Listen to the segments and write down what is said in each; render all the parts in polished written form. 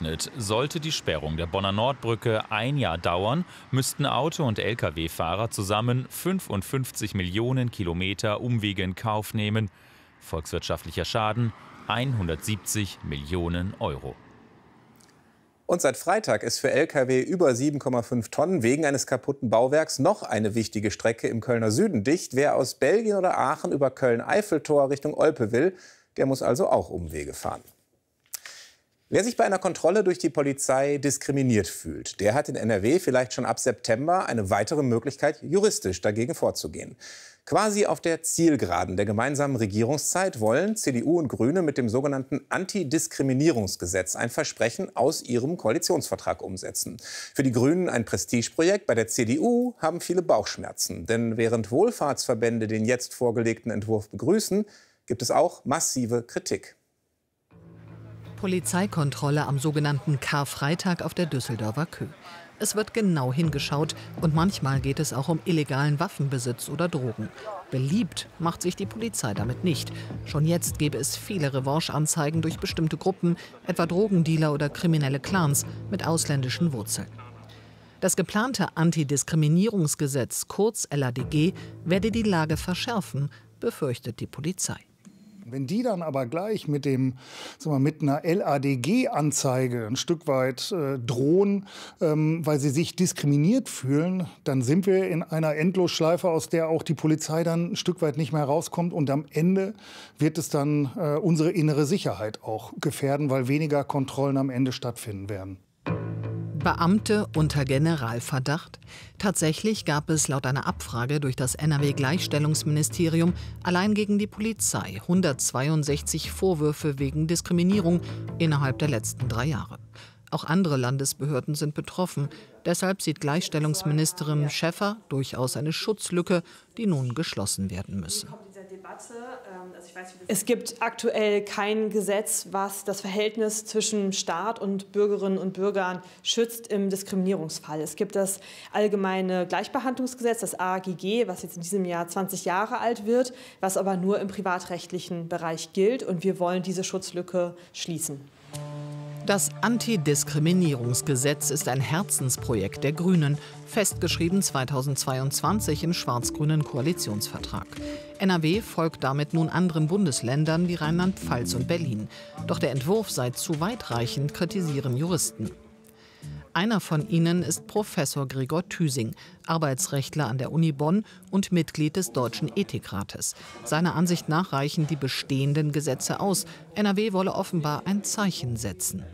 Umgerechnet, sollte die Sperrung der Bonner Nordbrücke ein Jahr dauern, müssten Auto- und Lkw-Fahrer zusammen 55 Millionen Kilometer Umwege in Kauf nehmen. Volkswirtschaftlicher Schaden 170 Millionen Euro. Und seit Freitag ist für Lkw über 7,5 Tonnen wegen eines kaputten Bauwerks noch eine wichtige Strecke im Kölner Süden dicht. Wer aus Belgien oder Aachen über Köln-Eiffeltor Richtung Olpe will, der muss also auch Umwege fahren. Wer sich bei einer Kontrolle durch die Polizei diskriminiert fühlt, der hat in NRW vielleicht schon ab September eine weitere Möglichkeit, juristisch dagegen vorzugehen. Quasi auf der Zielgeraden der gemeinsamen Regierungszeit wollen CDU und Grüne mit dem sogenannten Antidiskriminierungsgesetz ein Versprechen aus ihrem Koalitionsvertrag umsetzen. Für die Grünen ein Prestigeprojekt, bei der CDU haben viele Bauchschmerzen. Denn während Wohlfahrtsverbände den jetzt vorgelegten Entwurf begrüßen, gibt es auch massive Kritik. Polizeikontrolle am sogenannten Karfreitag auf der Düsseldorfer Kö. Es wird genau hingeschaut und manchmal geht es auch um illegalen Waffenbesitz oder Drogen. Beliebt macht sich die Polizei damit nicht. Schon jetzt gäbe es viele Revancheanzeigen durch bestimmte Gruppen, etwa Drogendealer oder kriminelle Clans mit ausländischen Wurzeln. Das geplante Antidiskriminierungsgesetz, kurz LADG, werde die Lage verschärfen, befürchtet die Polizei. Wenn die dann aber gleich mit einer LADG-Anzeige ein Stück weit drohen, weil sie sich diskriminiert fühlen, dann sind wir in einer Endlosschleife, aus der auch die Polizei dann ein Stück weit nicht mehr rauskommt. Und am Ende wird es dann unsere innere Sicherheit auch gefährden, weil weniger Kontrollen am Ende stattfinden werden. Beamte unter Generalverdacht? Tatsächlich gab es laut einer Abfrage durch das NRW-Gleichstellungsministerium allein gegen die Polizei 162 Vorwürfe wegen Diskriminierung innerhalb der letzten 3 Jahre. Auch andere Landesbehörden sind betroffen. Deshalb sieht Gleichstellungsministerin Schäffer durchaus eine Schutzlücke, die nun geschlossen werden müsse. Es gibt aktuell kein Gesetz, was das Verhältnis zwischen Staat und Bürgerinnen und Bürgern schützt im Diskriminierungsfall. Es gibt das allgemeine Gleichbehandlungsgesetz, das AGG, was jetzt in diesem Jahr 20 Jahre alt wird, was aber nur im privatrechtlichen Bereich gilt. Und wir wollen diese Schutzlücke schließen. Das Antidiskriminierungsgesetz ist ein Herzensprojekt der Grünen, festgeschrieben 2022 im schwarz-grünen Koalitionsvertrag. NRW folgt damit nun anderen Bundesländern wie Rheinland-Pfalz und Berlin. Doch der Entwurf sei zu weitreichend, kritisieren Juristen. Einer von ihnen ist Professor Gregor Thüsing, Arbeitsrechtler an der Uni Bonn und Mitglied des Deutschen Ethikrates. Seiner Ansicht nach reichen die bestehenden Gesetze aus. NRW wolle offenbar ein Zeichen setzen.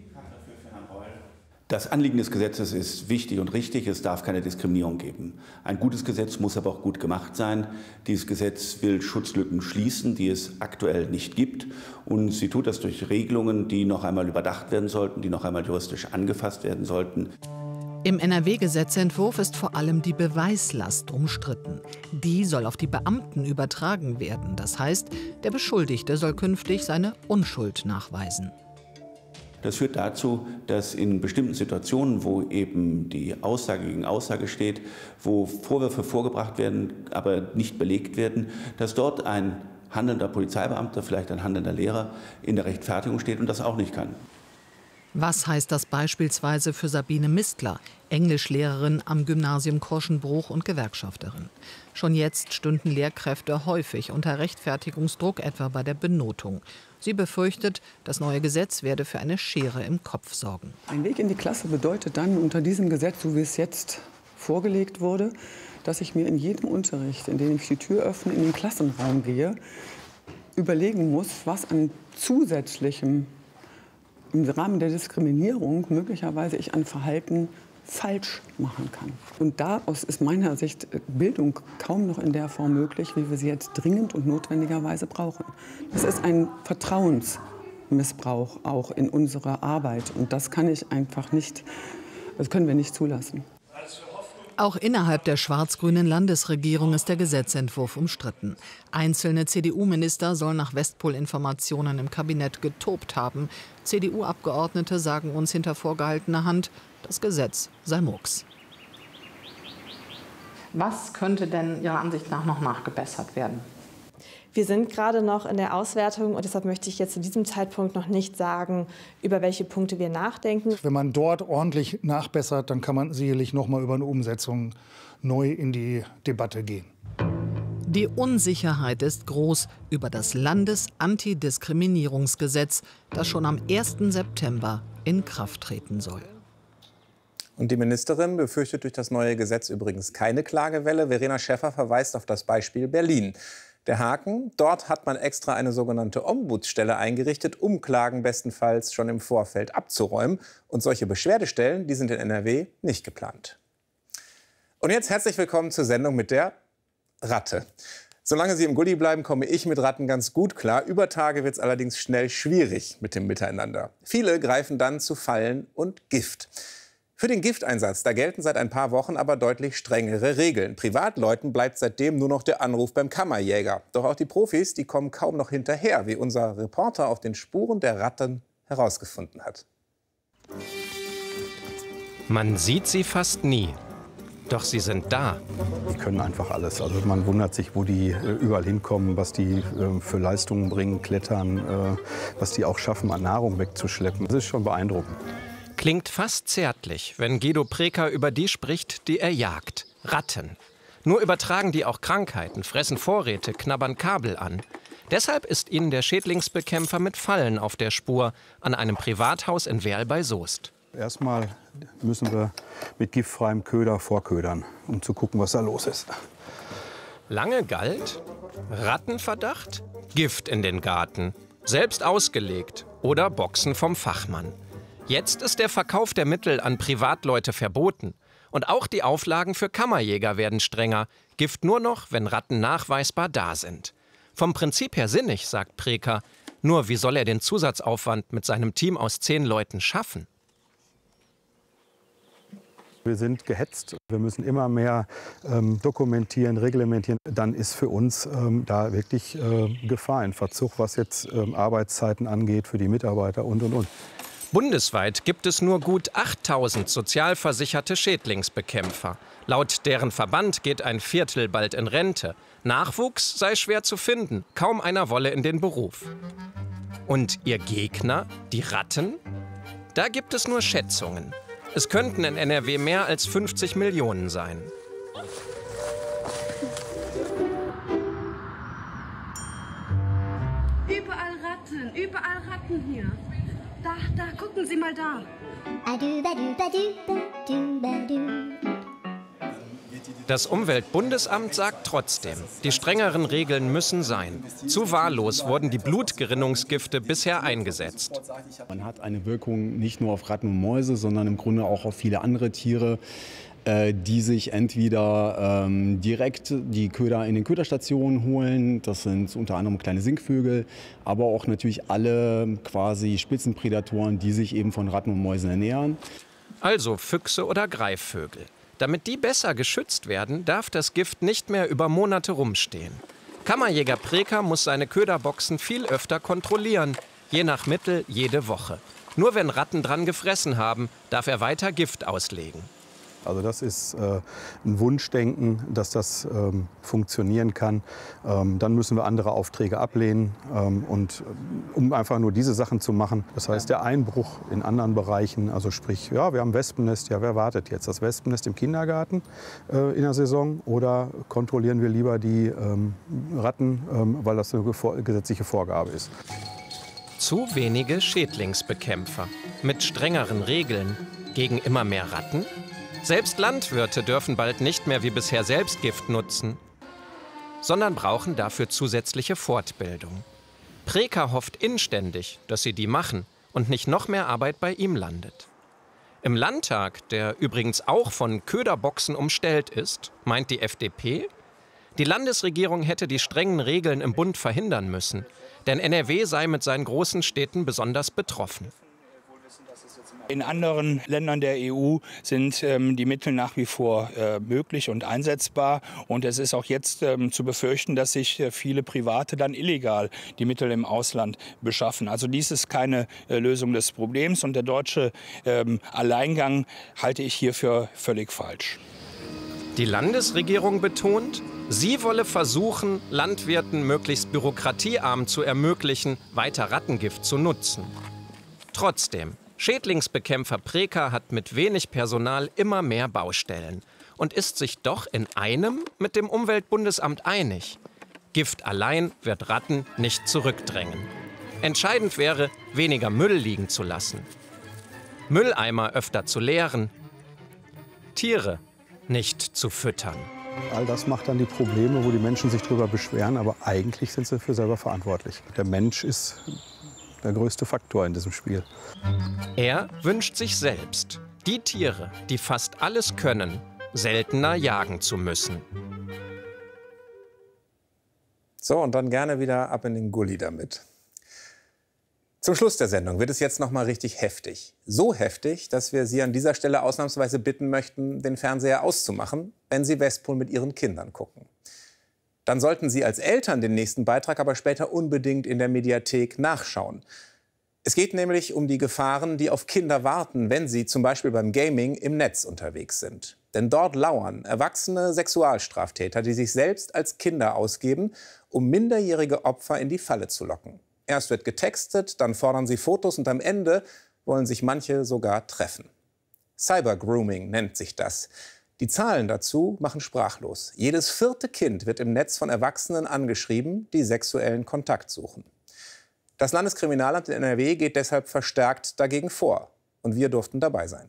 Das Anliegen des Gesetzes ist wichtig und richtig. Es darf keine Diskriminierung geben. Ein gutes Gesetz muss aber auch gut gemacht sein. Dieses Gesetz will Schutzlücken schließen, die es aktuell nicht gibt. Und sie tut das durch Regelungen, die noch einmal überdacht werden sollten, die noch einmal juristisch angefasst werden sollten. Im NRW-Gesetzentwurf ist vor allem die Beweislast umstritten. Die soll auf die Beamten übertragen werden. Das heißt, der Beschuldigte soll künftig seine Unschuld nachweisen. Das führt dazu, dass in bestimmten Situationen, wo eben die Aussage gegen Aussage steht, wo Vorwürfe vorgebracht werden, aber nicht belegt werden, dass dort ein handelnder Polizeibeamter, vielleicht ein handelnder Lehrer in der Rechtfertigung steht und das auch nicht kann. Was heißt das beispielsweise für Sabine Mistler, Englischlehrerin am Gymnasium Korschenbruch und Gewerkschafterin? Schon jetzt stünden Lehrkräfte häufig unter Rechtfertigungsdruck, etwa bei der Benotung. Sie befürchtet, das neue Gesetz werde für eine Schere im Kopf sorgen. Ein Weg in die Klasse bedeutet dann unter diesem Gesetz, so wie es jetzt vorgelegt wurde, dass ich mir in jedem Unterricht, in dem ich die Tür öffne, in den Klassenraum gehe, überlegen muss, was an zusätzlichem im Rahmen der Diskriminierung möglicherweise ich an Verhalten falsch machen kann. Und daraus ist meiner Sicht Bildung kaum noch in der Form möglich, wie wir sie jetzt dringend und notwendigerweise brauchen. Das ist ein Vertrauensmissbrauch auch in unserer Arbeit. Und das kann ich einfach nicht, das können wir nicht zulassen. Auch innerhalb der schwarz-grünen Landesregierung ist der Gesetzentwurf umstritten. Einzelne CDU-Minister sollen nach Westpol-Informationen im Kabinett getobt haben. CDU-Abgeordnete sagen uns hinter vorgehaltener Hand, das Gesetz sei Murks. Was könnte denn Ihrer Ansicht nach noch nachgebessert werden? Wir sind gerade noch in der Auswertung und deshalb möchte ich jetzt zu diesem Zeitpunkt noch nicht sagen, über welche Punkte wir nachdenken. Wenn man dort ordentlich nachbessert, dann kann man sicherlich noch mal über eine Umsetzung neu in die Debatte gehen. Die Unsicherheit ist groß über das Landesantidiskriminierungsgesetz, das schon am 1. September in Kraft treten soll. Und die Ministerin befürchtet durch das neue Gesetz übrigens keine Klagewelle. Verena Schäffer verweist auf das Beispiel Berlin. Der Haken: Dort hat man extra eine sogenannte Ombudsstelle eingerichtet, um Klagen bestenfalls schon im Vorfeld abzuräumen. Und solche Beschwerdestellen, die sind in NRW nicht geplant. Und jetzt herzlich willkommen zur Sendung mit der Ratte. Solange sie im Gully bleiben, komme ich mit Ratten ganz gut klar. Über Tage wird es allerdings schnell schwierig mit dem Miteinander. Viele greifen dann zu Fallen und Gift. Für den Gifteinsatz, da gelten seit ein paar Wochen aber deutlich strengere Regeln. Privatleuten bleibt seitdem nur noch der Anruf beim Kammerjäger. Doch auch die Profis, die kommen kaum noch hinterher, wie unser Reporter auf den Spuren der Ratten herausgefunden hat. Man sieht sie fast nie. Doch sie sind da. Die können einfach alles. Also man wundert sich, wo die überall hinkommen, was die für Leistungen bringen, klettern, was die auch schaffen, an Nahrung wegzuschleppen. Das ist schon beeindruckend. Klingt fast zärtlich, wenn Guido Preker über die spricht, die er jagt. Ratten. Nur übertragen die auch Krankheiten, fressen Vorräte, knabbern Kabel an. Deshalb ist ihnen der Schädlingsbekämpfer mit Fallen auf der Spur an einem Privathaus in Werl bei Soest. Erstmal müssen wir mit giftfreiem Köder vorködern, um zu gucken, was da los ist. Lange galt: Rattenverdacht, Gift in den Garten. Selbst ausgelegt oder Boxen vom Fachmann. Jetzt ist der Verkauf der Mittel an Privatleute verboten. Und auch die Auflagen für Kammerjäger werden strenger. Gift nur noch, wenn Ratten nachweisbar da sind. Vom Prinzip her sinnig, sagt Preker. Nur wie soll er den Zusatzaufwand mit seinem Team aus 10 Leuten schaffen? Wir sind gehetzt. Wir müssen immer mehr dokumentieren, reglementieren. Dann ist für uns da wirklich Gefahr in Verzug, was jetzt Arbeitszeiten angeht für die Mitarbeiter und. Bundesweit gibt es nur gut 8000 sozialversicherte Schädlingsbekämpfer. Laut deren Verband geht ein Viertel bald in Rente. Nachwuchs sei schwer zu finden, kaum einer wolle in den Beruf. Und ihr Gegner, die Ratten? Da gibt es nur Schätzungen. Es könnten in NRW mehr als 50 Millionen sein. Überall Ratten hier. Da, gucken Sie mal da. Das Umweltbundesamt sagt trotzdem, die strengeren Regeln müssen sein. Zu wahllos wurden die Blutgerinnungsgifte bisher eingesetzt. Man hat eine Wirkung nicht nur auf Ratten und Mäuse, sondern im Grunde auch auf viele andere Tiere, die sich entweder direkt die Köder in den Köderstationen holen, das sind unter anderem kleine Singvögel, aber auch natürlich alle quasi Spitzenprädatoren, die sich eben von Ratten und Mäusen ernähren. Also Füchse oder Greifvögel. Damit die besser geschützt werden, darf das Gift nicht mehr über Monate rumstehen. Kammerjäger Preker muss seine Köderboxen viel öfter kontrollieren, je nach Mittel jede Woche. Nur wenn Ratten dran gefressen haben, darf er weiter Gift auslegen. Also das ist ein Wunschdenken, dass das funktionieren kann. Dann müssen wir andere Aufträge ablehnen, und um einfach nur diese Sachen zu machen. Das heißt, der Einbruch in anderen Bereichen, also sprich, ja, wir haben Wespennest, ja, wer wartet jetzt? Das Wespennest im Kindergarten in der Saison, oder kontrollieren wir lieber die Ratten, weil das eine gesetzliche Vorgabe ist? Zu wenige Schädlingsbekämpfer mit strengeren Regeln gegen immer mehr Ratten? Selbst Landwirte dürfen bald nicht mehr wie bisher Selbstgift nutzen, sondern brauchen dafür zusätzliche Fortbildung. Preker hofft inständig, dass sie die machen und nicht noch mehr Arbeit bei ihm landet. Im Landtag, der übrigens auch von Köderboxen umstellt ist, meint die FDP, die Landesregierung hätte die strengen Regeln im Bund verhindern müssen, denn NRW sei mit seinen großen Städten besonders betroffen. In anderen Ländern der EU sind die Mittel nach wie vor möglich und einsetzbar. Und es ist auch jetzt zu befürchten, dass sich viele Private dann illegal die Mittel im Ausland beschaffen. Also dies ist keine Lösung des Problems. Und der deutsche Alleingang halte ich hier für völlig falsch. Die Landesregierung betont, Sie wolle versuchen, Landwirten möglichst bürokratiearm zu ermöglichen, weiter Rattengift zu nutzen. Trotzdem, Schädlingsbekämpfer Preker hat mit wenig Personal immer mehr Baustellen und ist sich doch in einem mit dem Umweltbundesamt einig. Gift allein wird Ratten nicht zurückdrängen. Entscheidend wäre, weniger Müll liegen zu lassen. Mülleimer öfter zu leeren. Tiere nicht zu füttern. All das macht dann die Probleme, wo die Menschen sich drüber beschweren, aber eigentlich sind sie dafür selber verantwortlich. Der Mensch ist der größte Faktor in diesem Spiel. Er wünscht sich selbst, die Tiere, die fast alles können, seltener jagen zu müssen. So, und dann gerne wieder ab in den Gully damit. Zum Schluss der Sendung wird es jetzt noch mal richtig heftig. So heftig, dass wir Sie an dieser Stelle ausnahmsweise bitten möchten, den Fernseher auszumachen, wenn Sie Westpol mit Ihren Kindern gucken. Dann sollten Sie als Eltern den nächsten Beitrag aber später unbedingt in der Mediathek nachschauen. Es geht nämlich um die Gefahren, die auf Kinder warten, wenn sie zum Beispiel beim Gaming im Netz unterwegs sind. Denn dort lauern erwachsene Sexualstraftäter, die sich selbst als Kinder ausgeben, um minderjährige Opfer in die Falle zu locken. Erst wird getextet, dann fordern sie Fotos und am Ende wollen sich manche sogar treffen. Cybergrooming nennt sich das. Die Zahlen dazu machen sprachlos. Jedes 4. Kind wird im Netz von Erwachsenen angeschrieben, die sexuellen Kontakt suchen. Das Landeskriminalamt in NRW geht deshalb verstärkt dagegen vor. Und wir durften dabei sein.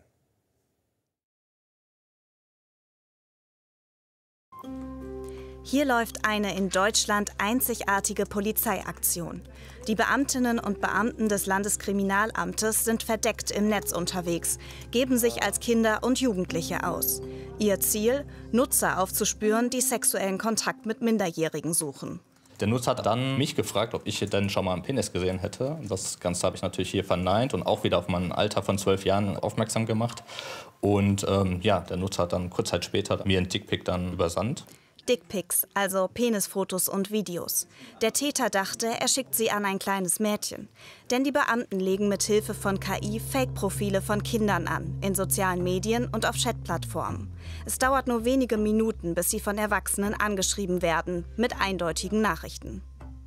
Hier läuft eine in Deutschland einzigartige Polizeiaktion. Die Beamtinnen und Beamten des Landeskriminalamtes sind verdeckt im Netz unterwegs, geben sich als Kinder und Jugendliche aus. Ihr Ziel? Nutzer aufzuspüren, die sexuellen Kontakt mit Minderjährigen suchen. Der Nutzer hat dann mich gefragt, ob ich denn schon mal einen Penis gesehen hätte. Das Ganze habe ich natürlich hier verneint und auch wieder auf mein Alter von 12 Jahren aufmerksam gemacht. Und ja, der Nutzer hat dann kurz Zeit später mir einen Dickpic dann übersandt. Dickpics, also Penisfotos und Videos. Der Täter dachte, er schickt sie an ein kleines Mädchen. Denn die Beamten legen mit Hilfe von KI Fake-Profile von Kindern an, in sozialen Medien und auf Chatplattformen. Es dauert nur wenige Minuten, bis sie von Erwachsenen angeschrieben werden, mit eindeutigen Nachrichten.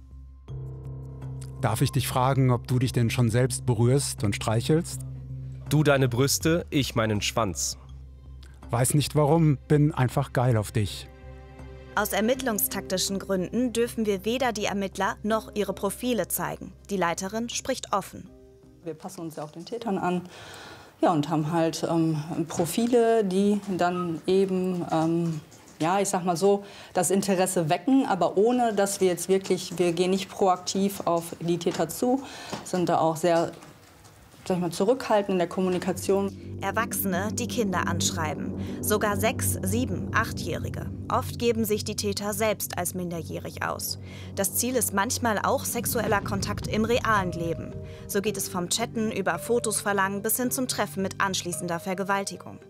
Darf ich dich fragen, ob du dich denn schon selbst berührst und streichelst? Du deine Brüste, ich meinen Schwanz. Weiß nicht warum, bin einfach geil auf dich. Aus ermittlungstaktischen Gründen dürfen wir weder die Ermittler noch ihre Profile zeigen. Die Leiterin spricht offen. Wir passen uns ja auch den Tätern an, ja, und haben halt Profile, die dann eben, ja, ich sag mal so, das Interesse wecken, aber ohne, dass wir jetzt wirklich, wir gehen nicht proaktiv auf die Täter zu, sind da auch sehr, sag ich mal, zurückhaltend in der Kommunikation. Erwachsene, die Kinder anschreiben. Sogar 6-, 7-, 8-Jährige. Oft geben sich die Täter selbst als minderjährig aus. Das Ziel ist manchmal auch sexueller Kontakt im realen Leben. So geht es vom Chatten über Fotos verlangen bis hin zum Treffen mit anschließender Vergewaltigung.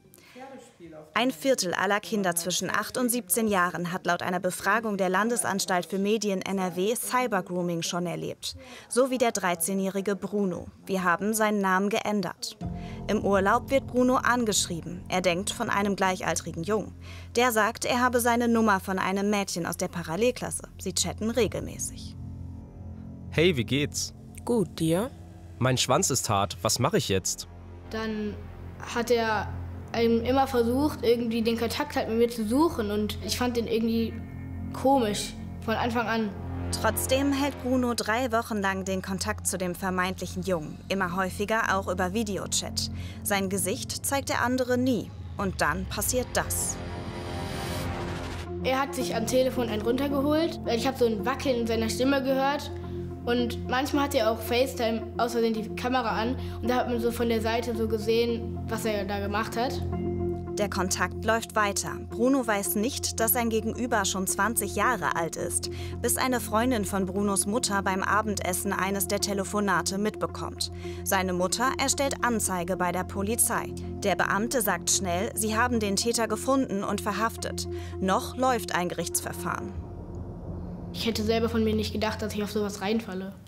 1/4 aller Kinder zwischen 8 und 17 Jahren hat laut einer Befragung der Landesanstalt für Medien NRW Cybergrooming schon erlebt. So wie der 13-jährige Bruno. Wir haben seinen Namen geändert. Im Urlaub wird Bruno angeschrieben. Er denkt von einem gleichaltrigen Jungen. Der sagt, er habe seine Nummer von einem Mädchen aus der Parallelklasse. Sie chatten regelmäßig. Hey, wie geht's? Gut, dir? Mein Schwanz ist hart. Was mache ich jetzt? Dann hat er immer versucht, irgendwie den Kontakt halt mit mir zu suchen. Und ich fand den irgendwie komisch von Anfang an. Trotzdem hält Bruno 3 Wochen lang den Kontakt zu dem vermeintlichen Jungen. Immer häufiger auch über Videochat. Sein Gesicht zeigt der andere nie. Und dann passiert das. Er hat sich am Telefon einen runtergeholt. Ich habe so ein Wackeln in seiner Stimme gehört. Und manchmal hat er auch FaceTime aus Versehen die Kamera an. Und da hat man so von der Seite so gesehen, was er da gemacht hat. Der Kontakt läuft weiter. Bruno weiß nicht, dass sein Gegenüber schon 20 Jahre alt ist, bis eine Freundin von Brunos Mutter beim Abendessen eines der Telefonate mitbekommt. Seine Mutter erstellt Anzeige bei der Polizei. Der Beamte sagt schnell, sie haben den Täter gefunden und verhaftet. Noch läuft ein Gerichtsverfahren. Ich hätte selber von mir nicht gedacht, dass ich auf sowas reinfalle.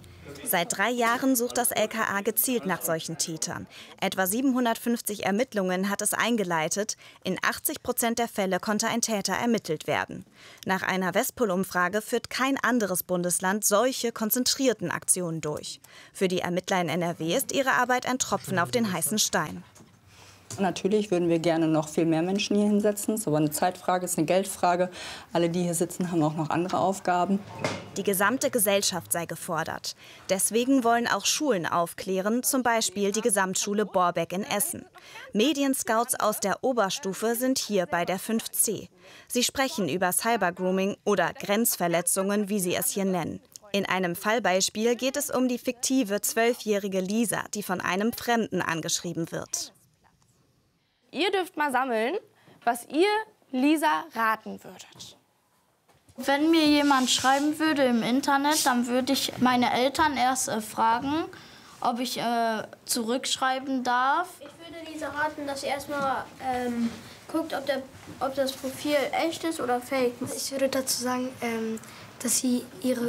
Seit 3 Jahren sucht das LKA gezielt nach solchen Tätern. Etwa 750 Ermittlungen hat es eingeleitet. In 80% der Fälle konnte ein Täter ermittelt werden. Nach einer Westpol-Umfrage führt kein anderes Bundesland solche konzentrierten Aktionen durch. Für die Ermittler in NRW ist ihre Arbeit ein Tropfen auf den heißen Stein. Natürlich würden wir gerne noch viel mehr Menschen hier hinsetzen. Es ist aber eine Zeitfrage, es ist eine Geldfrage. Alle, die hier sitzen, haben auch noch andere Aufgaben. Die gesamte Gesellschaft sei gefordert. Deswegen wollen auch Schulen aufklären, zum Beispiel die Gesamtschule Borbeck in Essen. Medienscouts aus der Oberstufe sind hier bei der 5C. Sie sprechen über Cybergrooming oder Grenzverletzungen, wie sie es hier nennen. In einem Fallbeispiel geht es um die fiktive 12-jährige Lisa, die von einem Fremden angeschrieben wird. Ihr dürft mal sammeln, was ihr Lisa raten würdet. Wenn mir jemand schreiben würde im Internet, dann würde ich meine Eltern erst fragen, ob ich zurückschreiben darf. Ich würde Lisa raten, dass sie erstmal guckt, ob das Profil echt ist oder fake. Ich würde dazu sagen, dass sie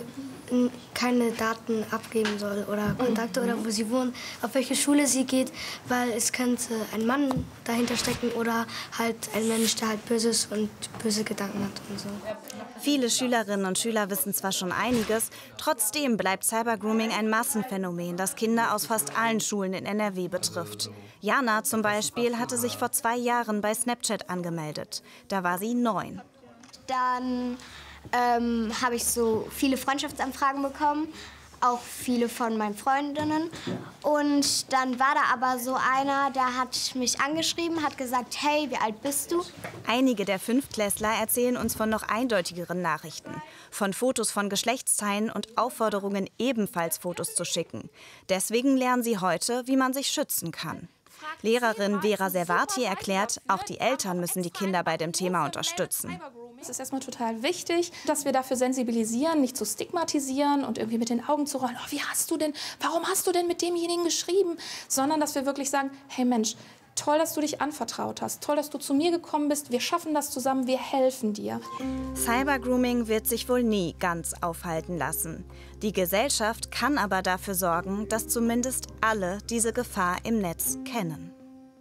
keine Daten abgeben soll oder Kontakte oder wo sie wohnt, auf welche Schule sie geht, weil es könnte ein Mann dahinter stecken oder halt ein Mensch, der halt Böses und böse Gedanken hat und so. Viele Schülerinnen und Schüler wissen zwar schon einiges, trotzdem bleibt Cybergrooming ein Massenphänomen, das Kinder aus fast allen Schulen in NRW betrifft. Jana zum Beispiel hatte sich vor 2 Jahren bei Snapchat angemeldet. Da war sie 9. Dann habe ich so viele Freundschaftsanfragen bekommen, auch viele von meinen Freundinnen. Und dann war da aber so einer, der hat mich angeschrieben, hat gesagt, hey, wie alt bist du? Einige der Fünftklässler erzählen uns von noch eindeutigeren Nachrichten. Von Fotos von Geschlechtsteilen und Aufforderungen, ebenfalls Fotos zu schicken. Deswegen lernen sie heute, wie man sich schützen kann. Lehrerin Vera Servati erklärt, auch die Eltern müssen die Kinder bei dem Thema unterstützen. Es ist erstmal total wichtig, dass wir dafür sensibilisieren, nicht zu stigmatisieren und irgendwie mit den Augen zu rollen. Oh, warum hast du denn mit demjenigen geschrieben? Sondern dass wir wirklich sagen, hey Mensch, toll, dass du dich anvertraut hast, toll, dass du zu mir gekommen bist, wir schaffen das zusammen, wir helfen dir. Cybergrooming wird sich wohl nie ganz aufhalten lassen. Die Gesellschaft kann aber dafür sorgen, dass zumindest alle diese Gefahr im Netz kennen.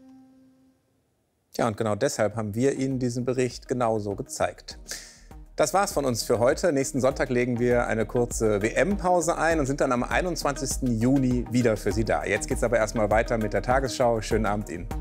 Ja, und genau deshalb haben wir Ihnen diesen Bericht genauso gezeigt. Das war's von uns für heute. Nächsten Sonntag legen wir eine kurze WM-Pause ein und sind dann am 21. Juni wieder für Sie da. Jetzt geht's aber erstmal weiter mit der Tagesschau. Schönen Abend Ihnen.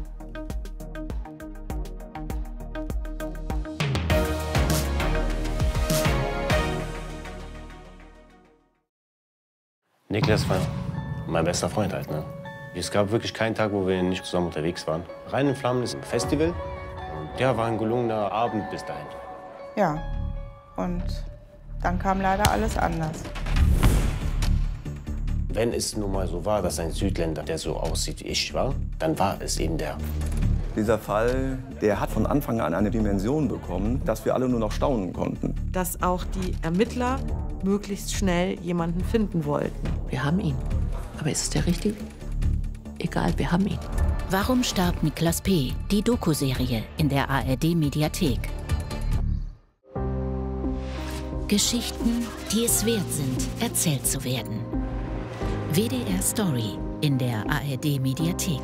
Niklas war mein bester Freund halt, ne? Es gab wirklich keinen Tag, wo wir nicht zusammen unterwegs waren. Rein in Flammen ist ein Festival. Und ja, war ein gelungener Abend bis dahin. Ja, und dann kam leider alles anders. Wenn es nun mal so war, dass ein Südländer, der so aussieht wie ich war, dann war es eben der. Dieser Fall, der hat von Anfang an eine Dimension bekommen, dass wir alle nur noch staunen konnten. Dass auch die Ermittler möglichst schnell jemanden finden wollten. Wir haben ihn. Aber ist es der Richtige? Egal, wir haben ihn. Warum starb Niklas P.? Die Doku-Serie in der ARD-Mediathek. Geschichten, die es wert sind, erzählt zu werden. WDR Story in der ARD-Mediathek.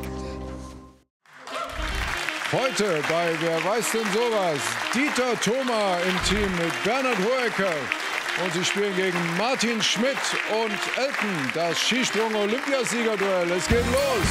Heute bei Wer weiß denn sowas? Dieter Thoma im Team mit Bernhard Hoeker. Und sie spielen gegen Martin Schmidt und Elton, das Skisprung-Olympiasiegerduell. Es geht los!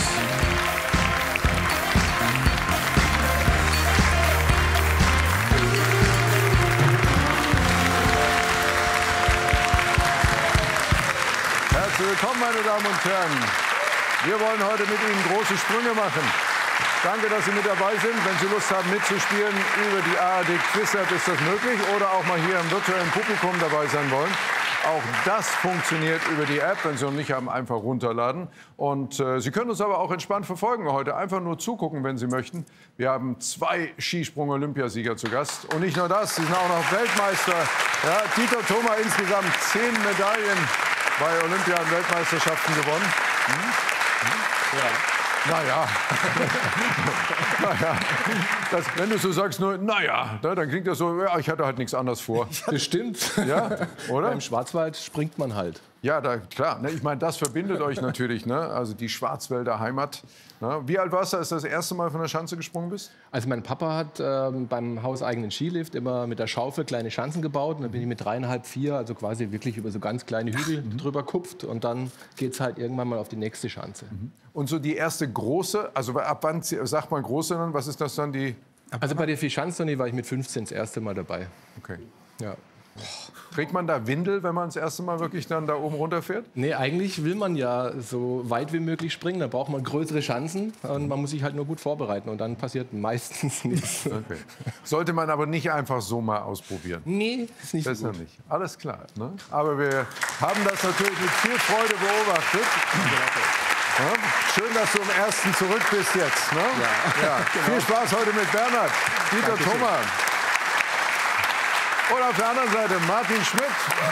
Herzlich willkommen, meine Damen und Herren. Wir wollen heute mit Ihnen große Sprünge machen. Danke, dass Sie mit dabei sind. Wenn Sie Lust haben, mitzuspielen über die ARD Quiz-App, ist das möglich. Oder auch mal hier im virtuellen Publikum dabei sein wollen. Auch das funktioniert über die App. Wenn Sie noch nicht haben, einfach runterladen. Und Sie können uns aber auch entspannt verfolgen heute. Einfach nur zugucken, wenn Sie möchten. Wir haben 2 Skisprung-Olympiasieger zu Gast. Und nicht nur das, Sie sind auch noch Weltmeister. Ja, Dieter Thoma insgesamt 10 Medaillen bei Olympia- und Weltmeisterschaften gewonnen. Ja. Naja, wenn du so sagst, nur naja, dann klingt das so, ja, ich hatte halt nichts anderes vor. Das stimmt. Ja, oder? Im Schwarzwald springt man halt. Ja, klar. Ne, ich meine, das verbindet euch natürlich, ne? Also die Schwarzwälder Heimat. Ne? Wie alt warst du, als du das erste Mal von der Schanze gesprungen bist? Also mein Papa hat beim hauseigenen Skilift immer mit der Schaufel kleine Schanzen gebaut. Und dann bin ich mit 3,5, 4, also quasi wirklich über so ganz kleine Hügel drüber kupft. Und dann geht es halt irgendwann mal auf die nächste Schanze. Und so die erste große, also ab wann sagt man große dann? Was ist das dann die? Also bei der Vierschanzentournee war ich mit 15 das erste Mal dabei. Okay. Ja. Trägt man da Windel, wenn man das erste Mal wirklich dann da oben runterfährt? Nee, eigentlich will man ja so weit wie möglich springen. Da braucht man größere Schanzen und man muss sich halt nur gut vorbereiten. Und dann passiert meistens nichts. Okay. Sollte man aber nicht einfach so mal ausprobieren? Nee, ist nicht Besser so gut. nicht. Alles klar. Ne? Aber wir haben das natürlich mit viel Freude beobachtet. Ja, schön, dass du im ersten zurück bist jetzt. Ne? Ja. Genau. Viel Spaß heute mit Bernhard, Dieter Dankeschön. Thoma. Und auf der anderen Seite Martin Schmidt.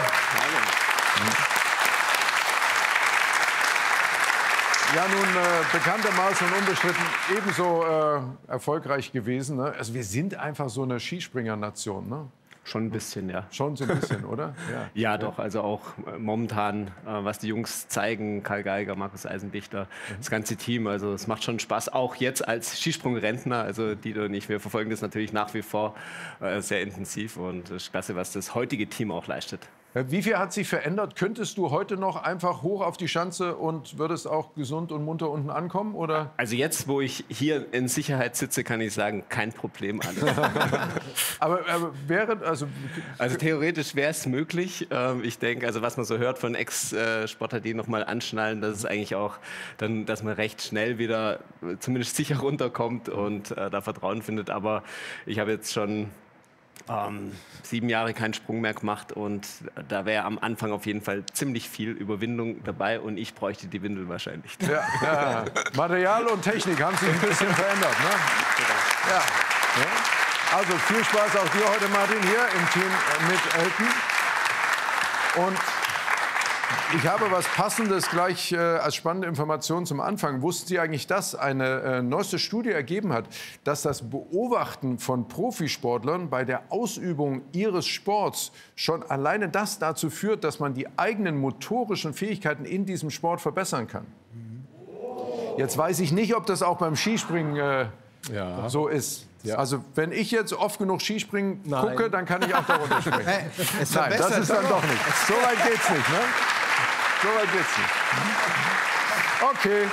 Ja, nun bekanntermaßen und unbestritten ebenso erfolgreich gewesen. Ne? Also wir sind einfach so eine Skispringernation, ne? Schon ein bisschen, ja. Schon so ein bisschen, oder? Ja, doch. Also auch momentan, was die Jungs zeigen, Karl Geiger, Markus Eisenbichler, das ganze Team. Also es macht schon Spaß, auch jetzt als Skisprungrentner. Also Dieter und ich, wir verfolgen das natürlich nach wie vor sehr intensiv. Und es ist klasse, was das heutige Team auch leistet. Wie viel hat sich verändert? Könntest du heute noch einfach hoch auf die Schanze und würdest auch gesund und munter unten ankommen? Oder? Also jetzt, wo ich hier in Sicherheit sitze, kann ich sagen, kein Problem. aber wäre... Also theoretisch wäre es möglich. Ich denke, also was man so hört von Ex-Sportler, die noch mal anschnallen, das ist eigentlich auch, dann, dass man recht schnell wieder zumindest sicher runterkommt und da Vertrauen findet. Aber ich habe jetzt schon 7 Jahre keinen Sprung mehr gemacht und da wäre am Anfang auf jeden Fall ziemlich viel Überwindung dabei und ich bräuchte die Windel wahrscheinlich. Ja. Material und Technik haben sich ein bisschen verändert. Ne? Ja. Also viel Spaß auch dir heute, Martin, hier im Team mit Elton. Und ich habe was Passendes gleich als spannende Information zum Anfang. Wussten Sie eigentlich, dass eine neueste Studie ergeben hat, dass das Beobachten von Profisportlern bei der Ausübung ihres Sports schon alleine das dazu führt, dass man die eigenen motorischen Fähigkeiten in diesem Sport verbessern kann? Jetzt weiß ich nicht, ob das auch beim Skispringen so ist. Ja. Also wenn ich jetzt oft genug Skispringen gucke, dann kann ich auch darunter springen. Nein, das ist dann doch nicht. So weit geht's nicht, ne? So weit geht's nicht. Okay.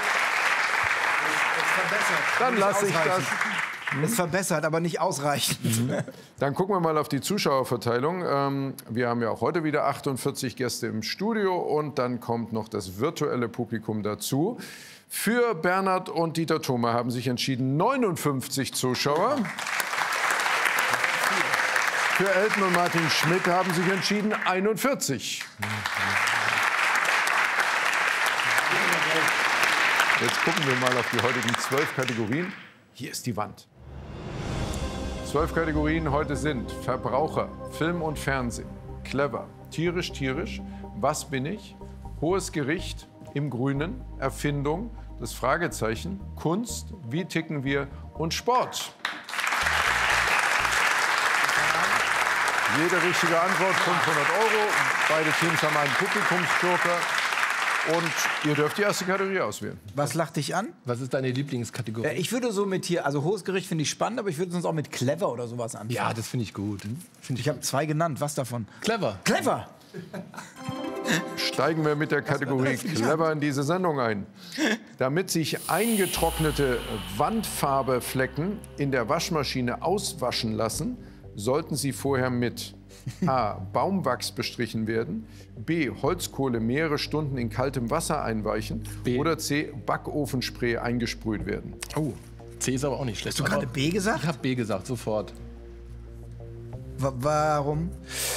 Dann lasse ich das. Es verbessert, aber nicht ausreichend. Dann gucken wir mal auf die Zuschauerverteilung. Wir haben ja auch heute wieder 48 Gäste im Studio und dann kommt noch das virtuelle Publikum dazu. Für Bernhard und Dieter Thoma haben sich entschieden 59 Zuschauer. Für Elton und Martin Schmidt haben sich entschieden 41. Jetzt gucken wir mal auf die heutigen 12 Kategorien. Hier ist die Wand. 12 Kategorien heute sind Verbraucher, Film und Fernsehen, Clever, Tierisch, Tierisch, Was bin ich, Hohes Gericht, Im Grünen, Erfindung, das Fragezeichen, Kunst, Wie ticken wir und Sport. Jede richtige Antwort 500 €. Beide Teams haben einen Publikumsjoker. Und ihr dürft die erste Kategorie auswählen. Was lacht dich an? Was ist deine Lieblingskategorie? Ich würde so mit hier, also Hohes Gericht finde ich spannend, aber ich würde sonst auch mit Clever oder sowas anfangen. Ja, das finde ich gut. Ich habe 2 genannt. Was davon? Clever. Clever! Steigen wir mit der Kategorie Clever in diese Sendung ein. Damit sich eingetrocknete Wandfarbeflecken in der Waschmaschine auswaschen lassen, sollten sie vorher mit A. Baumwachs bestrichen werden, B. Holzkohle mehrere Stunden in kaltem Wasser einweichen oder C. Backofenspray eingesprüht werden. Oh, C ist aber auch nicht schlecht. Hast du gerade B gesagt? Ich habe B gesagt, sofort. Warum?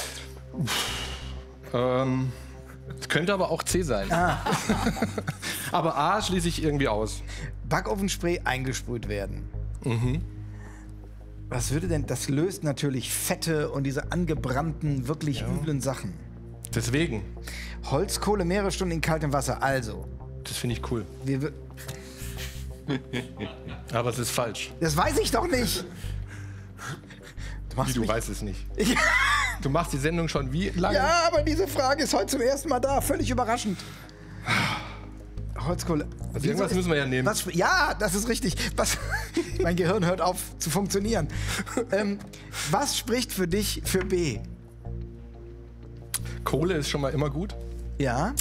Es könnte aber auch C sein. Aber A schließe ich irgendwie aus. Backofenspray eingesprüht werden. Was würde denn, das löst natürlich Fette und diese angebrannten, wirklich üblen Sachen. Deswegen. Holzkohle mehrere Stunden in kaltem Wasser, also. Das finde ich cool. Aber es ist falsch. Das weiß ich doch nicht. Du weißt es nicht. Du machst die Sendung schon wie lange? Ja, aber diese Frage ist heute zum ersten Mal da. Völlig überraschend. Holzkohle. Also irgendwas müssen wir ja nehmen. Ja, das ist richtig. Mein Gehirn hört auf zu funktionieren. Was spricht für dich für B? Kohle ist schon mal immer gut. Ja.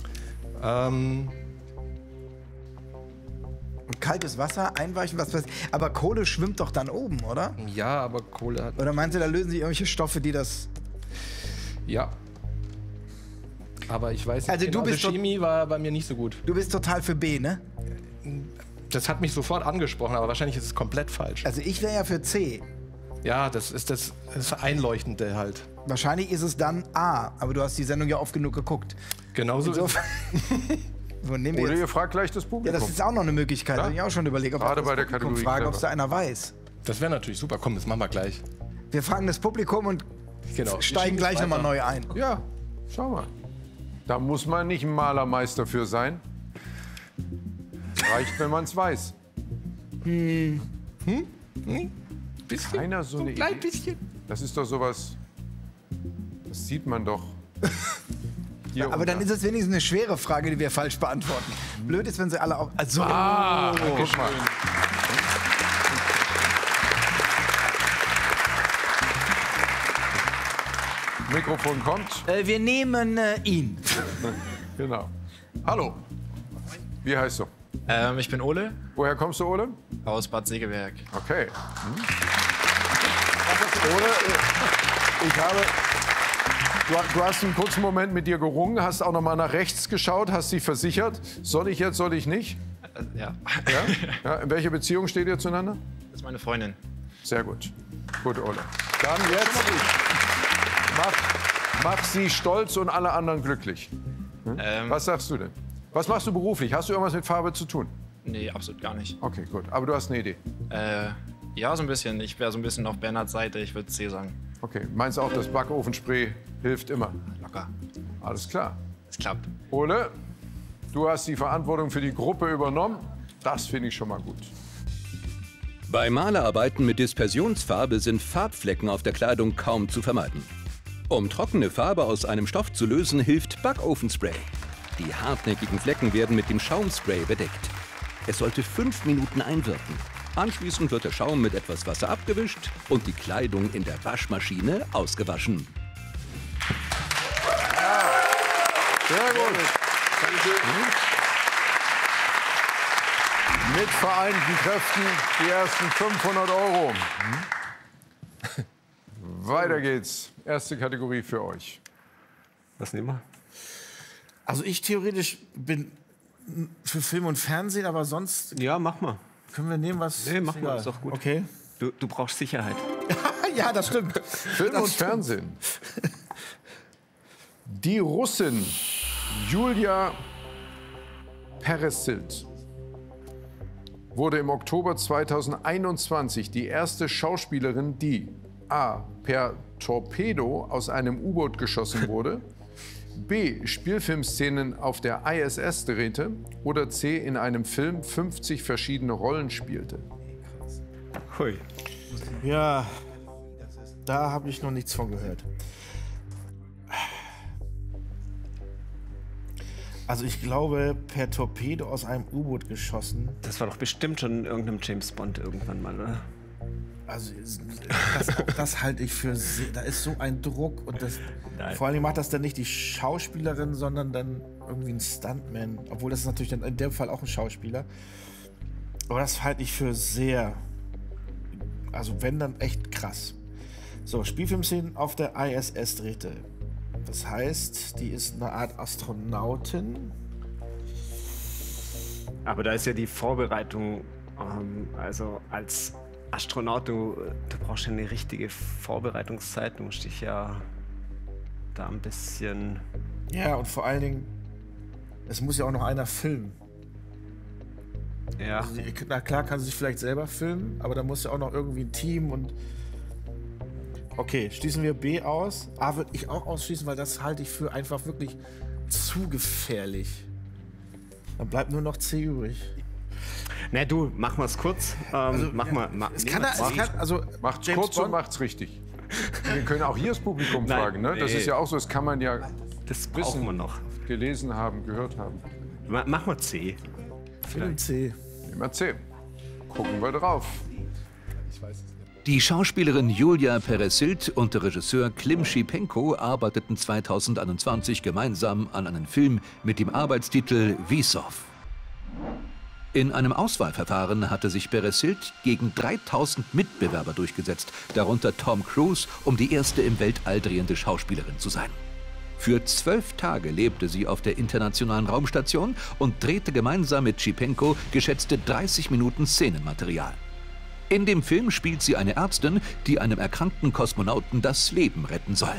Kaltes Wasser, einweichen, was weiß ich. Aber Kohle schwimmt doch dann oben, oder? Ja, aber Kohle hat... Oder meinst du, da lösen sich irgendwelche Stoffe, die das... Ja. Aber ich weiß nicht, also genau, du bist Chemie war bei mir nicht so gut. Du bist total für B, ne? Das hat mich sofort angesprochen, aber wahrscheinlich ist es komplett falsch. Also ich wäre ja für C. Ja, das ist das Einleuchtende halt. Wahrscheinlich ist es dann A, aber du hast die Sendung ja oft genug geguckt. Genauso. Wo nehmen wir Oder jetzt? ihr fragt gleich das Publikum. Ja, das ist auch noch eine Möglichkeit. Ja? Habe ich auch schon überlegt, ob Gerade wir bei der das Publikum Kategorie fragen, ob es da clever. einer weiß. Das wäre natürlich super. Komm, das machen wir gleich. Wir fragen das Publikum und steigen gleich nochmal neu ein. Ja, schau mal. Da muss man nicht ein Malermeister für sein. Reicht, wenn man es weiß. Bisschen? Keiner so eine klein Idee? bisschen. Das ist doch sowas, das sieht man doch. Hier Aber und dann da. ist es wenigstens eine schwere Frage, die wir falsch beantworten. Blöd ist, wenn sie alle auch... Also, guck mal. Mikrofon kommt. Wir nehmen ihn. Genau. Hallo. Wie heißt du? Ich bin Ole. Woher kommst du, Ole? Aus Bad Segeberg. Okay. Ole, du hast einen kurzen Moment mit dir gerungen, hast auch noch mal nach rechts geschaut, hast dich versichert. Soll ich jetzt, soll ich nicht? Ja. Ja? In welcher Beziehung steht ihr zueinander? Das ist meine Freundin. Sehr gut. Gut, Ole. Dann jetzt mach sie stolz und alle anderen glücklich. Was sagst du denn? Was machst du beruflich? Hast du irgendwas mit Farbe zu tun? Nee, absolut gar nicht. Okay, gut. Aber du hast eine Idee? Ja, so ein bisschen. Ich wäre so ein bisschen auf Bernhards Seite. Ich würde C sagen. Okay. Meinst du auch, das Backofenspray hilft immer? Locker. Alles klar. Es klappt. Ole, du hast die Verantwortung für die Gruppe übernommen. Das finde ich schon mal gut. Bei Malerarbeiten mit Dispersionsfarbe sind Farbflecken auf der Kleidung kaum zu vermeiden. Um trockene Farbe aus einem Stoff zu lösen, hilft Backofenspray. Die hartnäckigen Flecken werden mit dem Schaumspray bedeckt. Es sollte 5 Minuten einwirken. Anschließend wird der Schaum mit etwas Wasser abgewischt und die Kleidung in der Waschmaschine ausgewaschen. Sehr gut. Mit vereinten Kräften die ersten 500 €. Weiter geht's. Erste Kategorie für euch. Was nehmen wir? Also ich theoretisch bin für Film und Fernsehen, aber sonst... Ja, mach mal. Können wir nehmen, was... Nee, mach mal, ist doch gut. Okay. Du brauchst Sicherheit. Ja, das stimmt. Film und Fernsehen. Die Russin Julia Peresild wurde im Oktober 2021 die erste Schauspielerin, die A. per Torpedo aus einem U-Boot geschossen wurde, B. Spielfilmszenen auf der ISS drehte oder C. in einem Film 50 verschiedene Rollen spielte. Hui. Ja, da habe ich noch nichts von gehört. Also ich glaube, per Torpedo aus einem U-Boot geschossen. Das war doch bestimmt schon in irgendeinem James Bond irgendwann mal, oder? Also das halte ich für sehr, da ist so ein Druck und das, vor allem macht das dann nicht die Schauspielerin, sondern dann irgendwie ein Stuntman, obwohl das ist natürlich dann in dem Fall auch ein Schauspieler. Aber das halte ich für sehr, also wenn dann echt krass. So, Spielfilmszenen auf der ISS drehte. Das heißt, die ist eine Art Astronautin. Aber da ist ja die Vorbereitung, also als Astronaut, du brauchst ja eine richtige Vorbereitungszeit. Du musst dich ja da ein bisschen... Ja, und vor allen Dingen, es muss ja auch noch einer filmen. Ja. Also, na klar kann sie sich vielleicht selber filmen, aber da muss ja auch noch irgendwie ein Team und... Okay, schließen wir B aus. A würde ich auch ausschließen, weil das halte ich für einfach wirklich zu gefährlich. Dann bleibt nur noch C übrig. Na du, mach mal's kurz. Also, mach mal. Macht's kurz und macht's richtig. Wir können auch hier das Publikum fragen. Ne? Das ist ja auch so, das kann man ja wissen, wir noch. Gelesen haben, gehört haben. Mach mal C. Film C. Nehmen wir C. Gucken wir drauf. Die Schauspielerin Julia Peresild und der Regisseur Klim Shipenko arbeiteten 2021 gemeinsam an einem Film mit dem Arbeitstitel Vsov. In einem Auswahlverfahren hatte sich Peresild gegen 3000 Mitbewerber durchgesetzt, darunter Tom Cruise, um die erste im Weltall drehende Schauspielerin zu sein. Für 12 Tage lebte sie auf der Internationalen Raumstation und drehte gemeinsam mit Shipenko geschätzte 30 Minuten Szenenmaterial. In dem Film spielt sie eine Ärztin, die einem erkrankten Kosmonauten das Leben retten soll.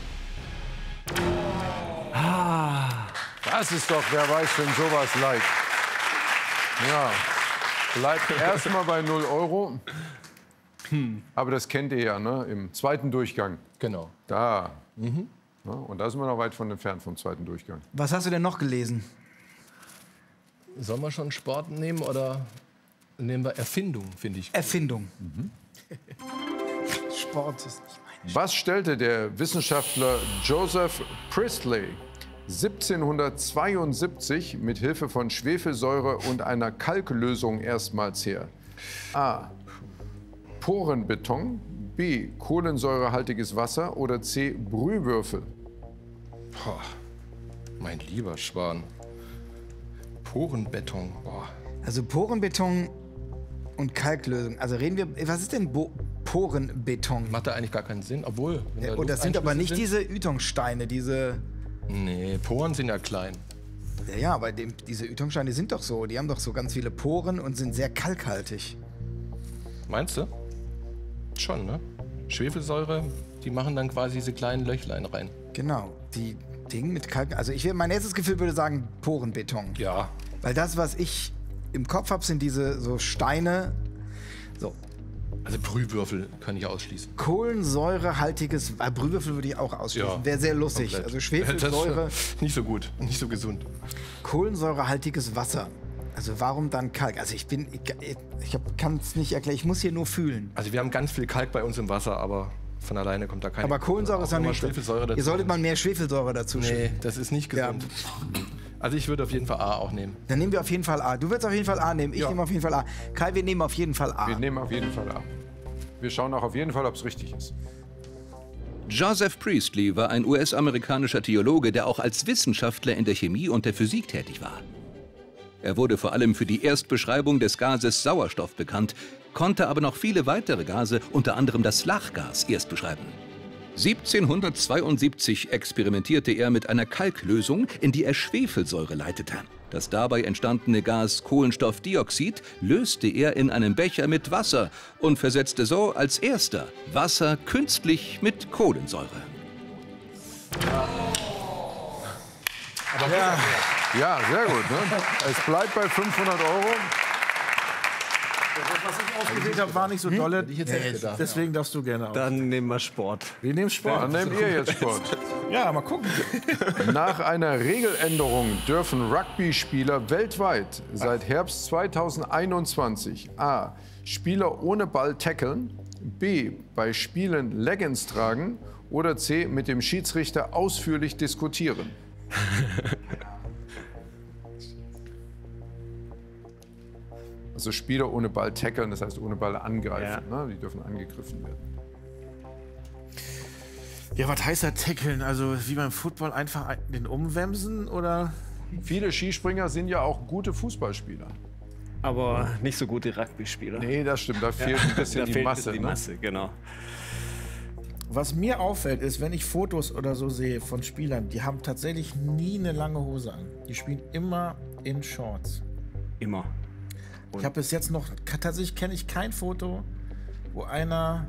Das ist doch, wer weiß denn sowas like. Ja, bleibt erstmal bei 0 Euro. Aber das kennt ihr ja, ne? Im zweiten Durchgang. Genau. Da. Ja, und da sind wir noch weit von entfernt vom zweiten Durchgang. Was hast du denn noch gelesen? Sollen wir schon Sport nehmen oder nehmen wir Erfindung, finde ich. Erfindung. Sport ist nicht meine. Was stellte der Wissenschaftler Joseph Priestley 1772 mit Hilfe von Schwefelsäure und einer Kalklösung erstmals her? A. Porenbeton, B. Kohlensäurehaltiges Wasser oder C. Brühwürfel? Boah, mein lieber Schwan. Porenbeton. Boah. Also Porenbeton und Kalklösung. Also reden wir, was ist denn Porenbeton? Macht da eigentlich gar keinen Sinn, obwohl. Und das sind aber nicht diese Ytongsteine, diese... Nee, Poren sind ja klein. Ja, aber diese Ytongsteine sind doch so. Die haben doch so ganz viele Poren und sind sehr kalkhaltig. Meinst du? Schon, ne? Schwefelsäure, die machen dann quasi diese kleinen Löchlein rein. Genau, die Dinge mit Kalk. Also mein erstes Gefühl würde sagen Porenbeton. Ja. Weil das, was ich im Kopf habe, sind diese so Steine. So. Also Brühwürfel kann ich ausschließen. Kohlensäurehaltiges, Brühwürfel würde ich auch ausschließen. Ja, wäre sehr lustig. komplett. Also Schwefelsäure. Nicht so gut, nicht so gesund. Kohlensäurehaltiges Wasser. Also warum dann Kalk? Also ich kann es nicht erklären. Ich muss hier nur fühlen. Also wir haben ganz viel Kalk bei uns im Wasser, aber von alleine kommt da keine. Aber Kohlensäure ist ja nicht. Schwefelsäure dazu. Ihr solltet mal mehr Schwefelsäure dazu schütten. Nee, das ist nicht gesund. Ja. Also ich würde auf jeden Fall A auch nehmen. Dann nehmen wir auf jeden Fall A. Du würdest auf jeden Fall A nehmen. Ich nehme auf jeden Fall A. Kai, wir nehmen auf jeden Fall A. Wir nehmen auf jeden Fall A. Wir schauen auch auf jeden Fall, ob es richtig ist. Joseph Priestley war ein US-amerikanischer Theologe, der auch als Wissenschaftler in der Chemie und der Physik tätig war. Er wurde vor allem für die Erstbeschreibung des Gases Sauerstoff bekannt, konnte aber noch viele weitere Gase, unter anderem das Lachgas, erst beschreiben. 1772 experimentierte er mit einer Kalklösung, in die er Schwefelsäure leitete. Das dabei entstandene Gas Kohlenstoffdioxid löste er in einem Becher mit Wasser und versetzte so als erster Wasser künstlich mit Kohlensäure. Ja, sehr gut. Ne? Es bleibt bei 500 Euro. Was ich ausgewählt habe, war nicht so dolle. Deswegen darfst du gerne auch. Dann nehmen wir Sport. Wir nehmen Sport. Dann nehmt ihr jetzt Sport. Ja, mal gucken. Nach einer Regeländerung dürfen Rugby-Spieler weltweit seit Herbst 2021 A. Spieler ohne Ball tackeln, B. bei Spielen Leggings tragen oder C. mit dem Schiedsrichter ausführlich diskutieren. Also Spieler ohne Ball tackeln, das heißt ohne Ball angreifen. Ja. Ne? Die dürfen angegriffen werden. Ja, was heißt da tackeln? Also wie beim Football einfach den umwemsen oder? Viele Skispringer sind ja auch gute Fußballspieler. Aber nicht so gute Rugby-Spieler. Nee, das stimmt. Da fehlt ein bisschen die Masse. Die Masse, genau. Was mir auffällt, ist, wenn ich Fotos oder so sehe von Spielern, die haben tatsächlich nie eine lange Hose an. Die spielen immer in Shorts. Immer. Ich habe bis jetzt noch, tatsächlich kenne ich kein Foto, wo einer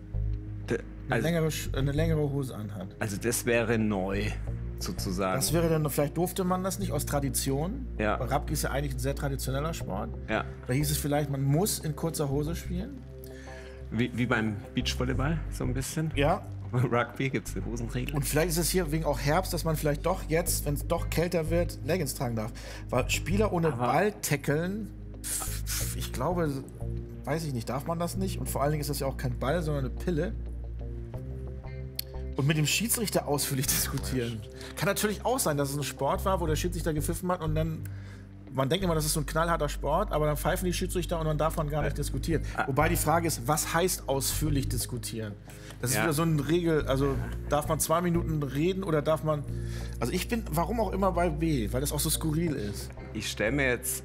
eine längere Hose anhat. Also das wäre neu, sozusagen. Das wäre dann, vielleicht durfte man das nicht aus Tradition. Ja. Rugby ist ja eigentlich ein sehr traditioneller Sport. Ja. Da hieß es vielleicht, man muss in kurzer Hose spielen. Wie beim Beachvolleyball, so ein bisschen. Ja. Rugby gibt es eine Hosenregel. Und vielleicht ist es hier wegen auch Herbst, dass man vielleicht doch jetzt, wenn es doch kälter wird, Leggings tragen darf. Weil Spieler ohne Ball tackeln, ich glaube, weiß ich nicht, darf man das nicht? Und vor allen Dingen ist das ja auch kein Ball, sondern eine Pille. Und mit dem Schiedsrichter ausführlich diskutieren. Kann natürlich auch sein, dass es ein Sport war, wo der Schiedsrichter gepfiffen hat und dann... Man denkt immer, das ist so ein knallharter Sport, aber dann pfeifen die Schiedsrichter und dann darf man gar nicht diskutieren. Wobei die Frage ist, was heißt ausführlich diskutieren? Das ist wieder so eine Regel, also darf man 2 Minuten reden oder darf man... Also ich bin, warum auch immer bei B, weil das auch so skurril ist. Ich stelle mir jetzt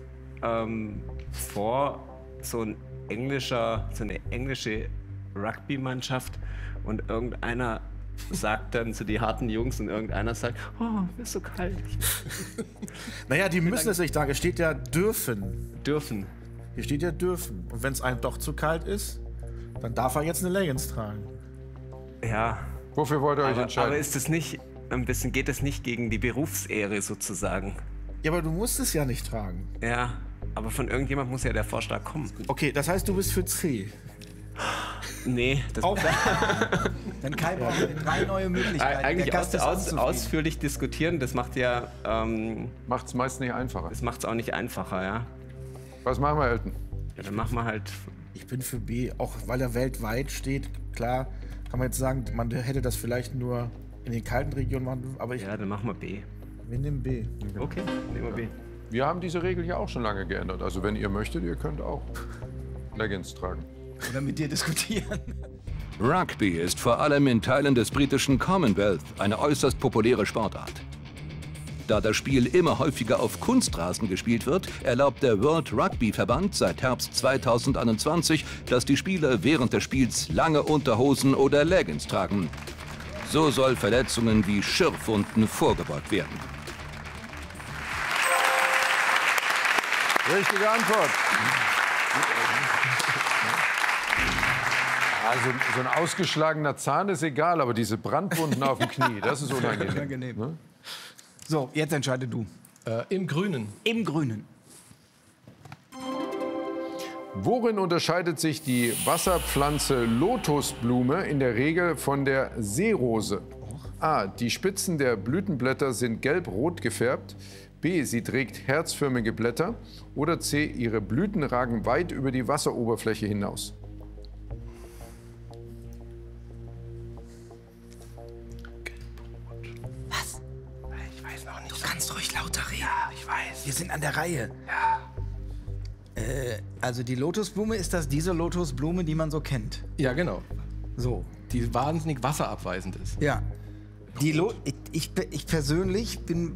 vor, so eine englische Rugby-Mannschaft und irgendeiner sagt dann zu die harten Jungs und irgendeiner sagt, oh, mir ist so kalt. Naja, die müssen es nicht sagen. Es steht ja dürfen. Dürfen. Hier steht ja dürfen. Und wenn es einem doch zu kalt ist, dann darf er jetzt eine Leggings tragen. Ja. Wofür wollt ihr euch entscheiden? Aber ist das nicht ein bisschen, geht das nicht gegen die Berufsehre sozusagen? Ja, aber du musst es ja nicht tragen. Ja, aber von irgendjemand muss ja der Vorschlag kommen. Okay, das heißt, du bist für C. Nee, das auch. Dann Kai braucht 3 neue Möglichkeiten. Eigentlich ausführlich diskutieren, das macht ja... macht es meist nicht einfacher. Das macht es auch nicht einfacher, ja. Was machen wir, Elton? Ja, dann machen wir halt... Ich bin für B, auch weil er weltweit steht. Klar, kann man jetzt sagen, man hätte das vielleicht nur in den kalten Regionen machen, aber ich... Ja, dann machen wir B. Wir nehmen B. Okay, nehmen wir B. Wir haben diese Regel ja auch schon lange geändert. Also wenn ihr möchtet, ihr könnt auch Leggings tragen. Oder mit dir diskutieren. Rugby ist vor allem in Teilen des britischen Commonwealth eine äußerst populäre Sportart. Da das Spiel immer häufiger auf Kunstrasen gespielt wird, erlaubt der World Rugby Verband seit Herbst 2021, dass die Spieler während des Spiels lange Unterhosen oder Leggings tragen. So soll Verletzungen wie Schürfwunden vorgebeugt werden. Richtige Antwort. Also so ein ausgeschlagener Zahn ist egal, aber diese Brandwunden auf dem Knie, das ist unangenehm. Ne? So, jetzt entscheide du. Im Grünen. Im Grünen. Worin unterscheidet sich die Wasserpflanze Lotusblume in der Regel von der Seerose? A. Die Spitzen der Blütenblätter sind gelb-rot gefärbt. B. Sie trägt herzförmige Blätter. Oder C. Ihre Blüten ragen weit über die Wasseroberfläche hinaus. Was? Ich weiß noch nicht. Du kannst ruhig lauter reden. Ja, ich weiß. Wir sind an der Reihe. Ja. Also die Lotusblume, ist das diese Lotusblume, die man so kennt? Ja, genau. So. Die wahnsinnig wasserabweisend ist. Ja. Ich persönlich bin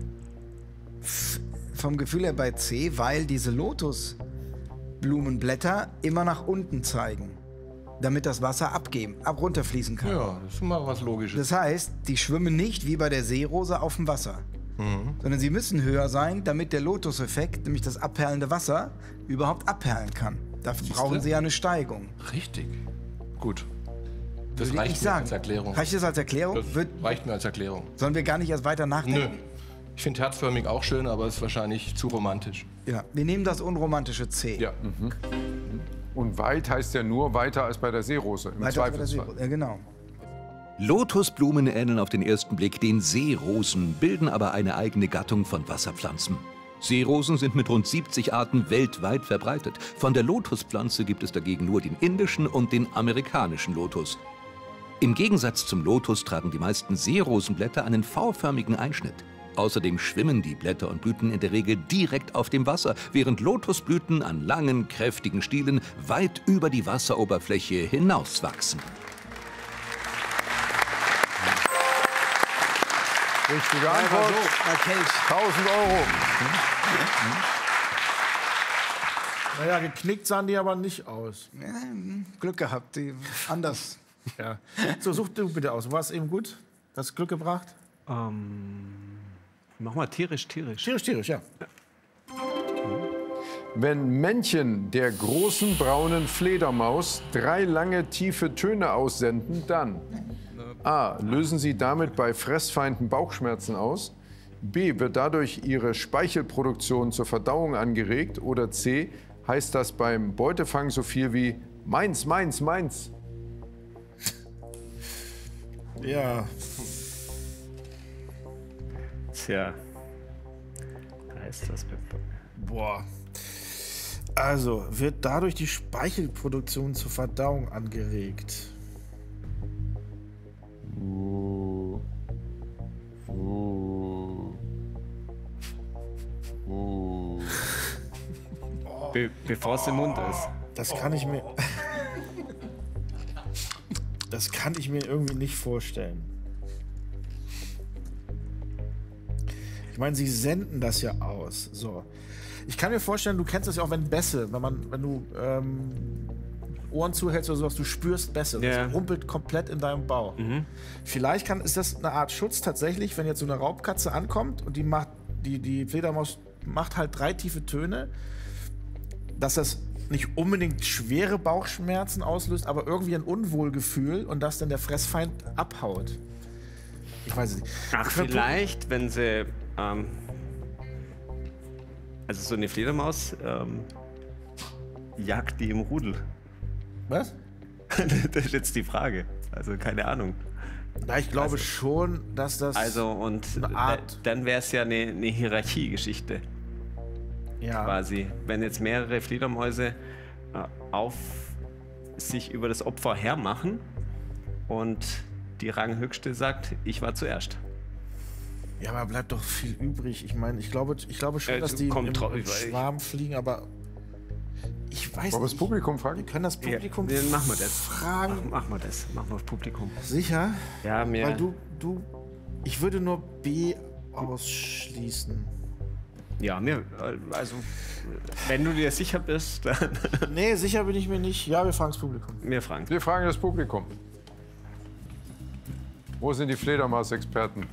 vom Gefühl her bei C, weil diese Lotusblumenblätter immer nach unten zeigen, damit das Wasser runterfließen kann. Ja, das ist mal was Logisches. Das heißt, die schwimmen nicht wie bei der Seerose auf dem Wasser, sondern sie müssen höher sein, damit der Lotuseffekt, nämlich das abperlende Wasser, überhaupt abperlen kann. Dafür brauchen sie ja eine Steigung. Richtig. Gut. Das Würde reicht ich mir sagen. als Erklärung. Reicht das als Erklärung? Das reicht mir als Erklärung. Sollen wir gar nicht erst weiter nachdenken? Nö. Ich finde herzförmig auch schön, aber ist wahrscheinlich zu romantisch. Ja, wir nehmen das unromantische C. Ja. Und weit heißt ja nur weiter als bei der Seerose, im Zweifelsfall. Ja, genau. Lotusblumen ähneln auf den ersten Blick den Seerosen, bilden aber eine eigene Gattung von Wasserpflanzen. Seerosen sind mit rund 70 Arten weltweit verbreitet. Von der Lotuspflanze gibt es dagegen nur den indischen und den amerikanischen Lotus. Im Gegensatz zum Lotus tragen die meisten Seerosenblätter einen V-förmigen Einschnitt. Außerdem schwimmen die Blätter und Blüten in der Regel direkt auf dem Wasser, während Lotusblüten an langen, kräftigen Stielen weit über die Wasseroberfläche hinauswachsen. Richtige Antwort. 1000 Euro. Naja, geknickt sahen die aber nicht aus. Ja, Glück gehabt, die anders. Ja. So, such du bitte aus. War es eben gut? Hast du Glück gebracht? Mach mal tierisch. Tierisch, ja. Wenn Männchen der großen braunen Fledermaus 3 lange, tiefe Töne aussenden, dann A. Lösen sie damit bei Fressfeinden Bauchschmerzen aus. B. Wird dadurch ihre Speichelproduktion zur Verdauung angeregt. Oder C. Heißt das beim Beutefang so viel wie meins, meins, meins? Ja. Tja. Heißt das Boah. Also, wird dadurch die Speichelproduktion zur Verdauung angeregt? Bevor es im Mund ist. Das kann ich mir... Das kann ich mir irgendwie nicht vorstellen. Ich meine, sie senden das ja aus. So. Ich kann mir vorstellen, du kennst das ja auch, wenn Bässe, wenn du Ohren zuhältst oder sowas, du spürst Bässe. Das rumpelt komplett in deinem Bauch. Vielleicht ist das eine Art Schutz tatsächlich, wenn jetzt so eine Raubkatze ankommt und die Fledermaus macht halt 3 tiefe Töne, dass das nicht unbedingt schwere Bauchschmerzen auslöst, aber irgendwie ein Unwohlgefühl und dass dann der Fressfeind abhaut. Ich weiß es nicht. Ach, vielleicht, wenn sie... also so eine Fledermaus jagt die im Rudel. Was? Das ist jetzt die Frage. Also keine Ahnung. Na, ich glaube schon, dass das also und eine Art... Dann wäre es ja eine Hierarchiegeschichte. Ja. Quasi. Wenn jetzt mehrere Fledermäuse sich über das Opfer hermachen und die Ranghöchste sagt, ich war zuerst. Ja, aber bleibt doch viel übrig. Ich meine, ich glaube schon, dass die im Schwarm fliegen, aber ich weiß nicht. Wollen wir das Publikum fragen? Wir können das Publikum machen wir das. fragen. Machen wir das. Machen wir das Publikum. Sicher? Ja, mehr. Weil ich würde nur B ausschließen. Ja, also, wenn du dir sicher bist, dann... Nee, sicher bin ich mir nicht. Ja, wir fragen das Publikum. Wir fragen das Publikum. Wo sind die Fledermaus-Experten?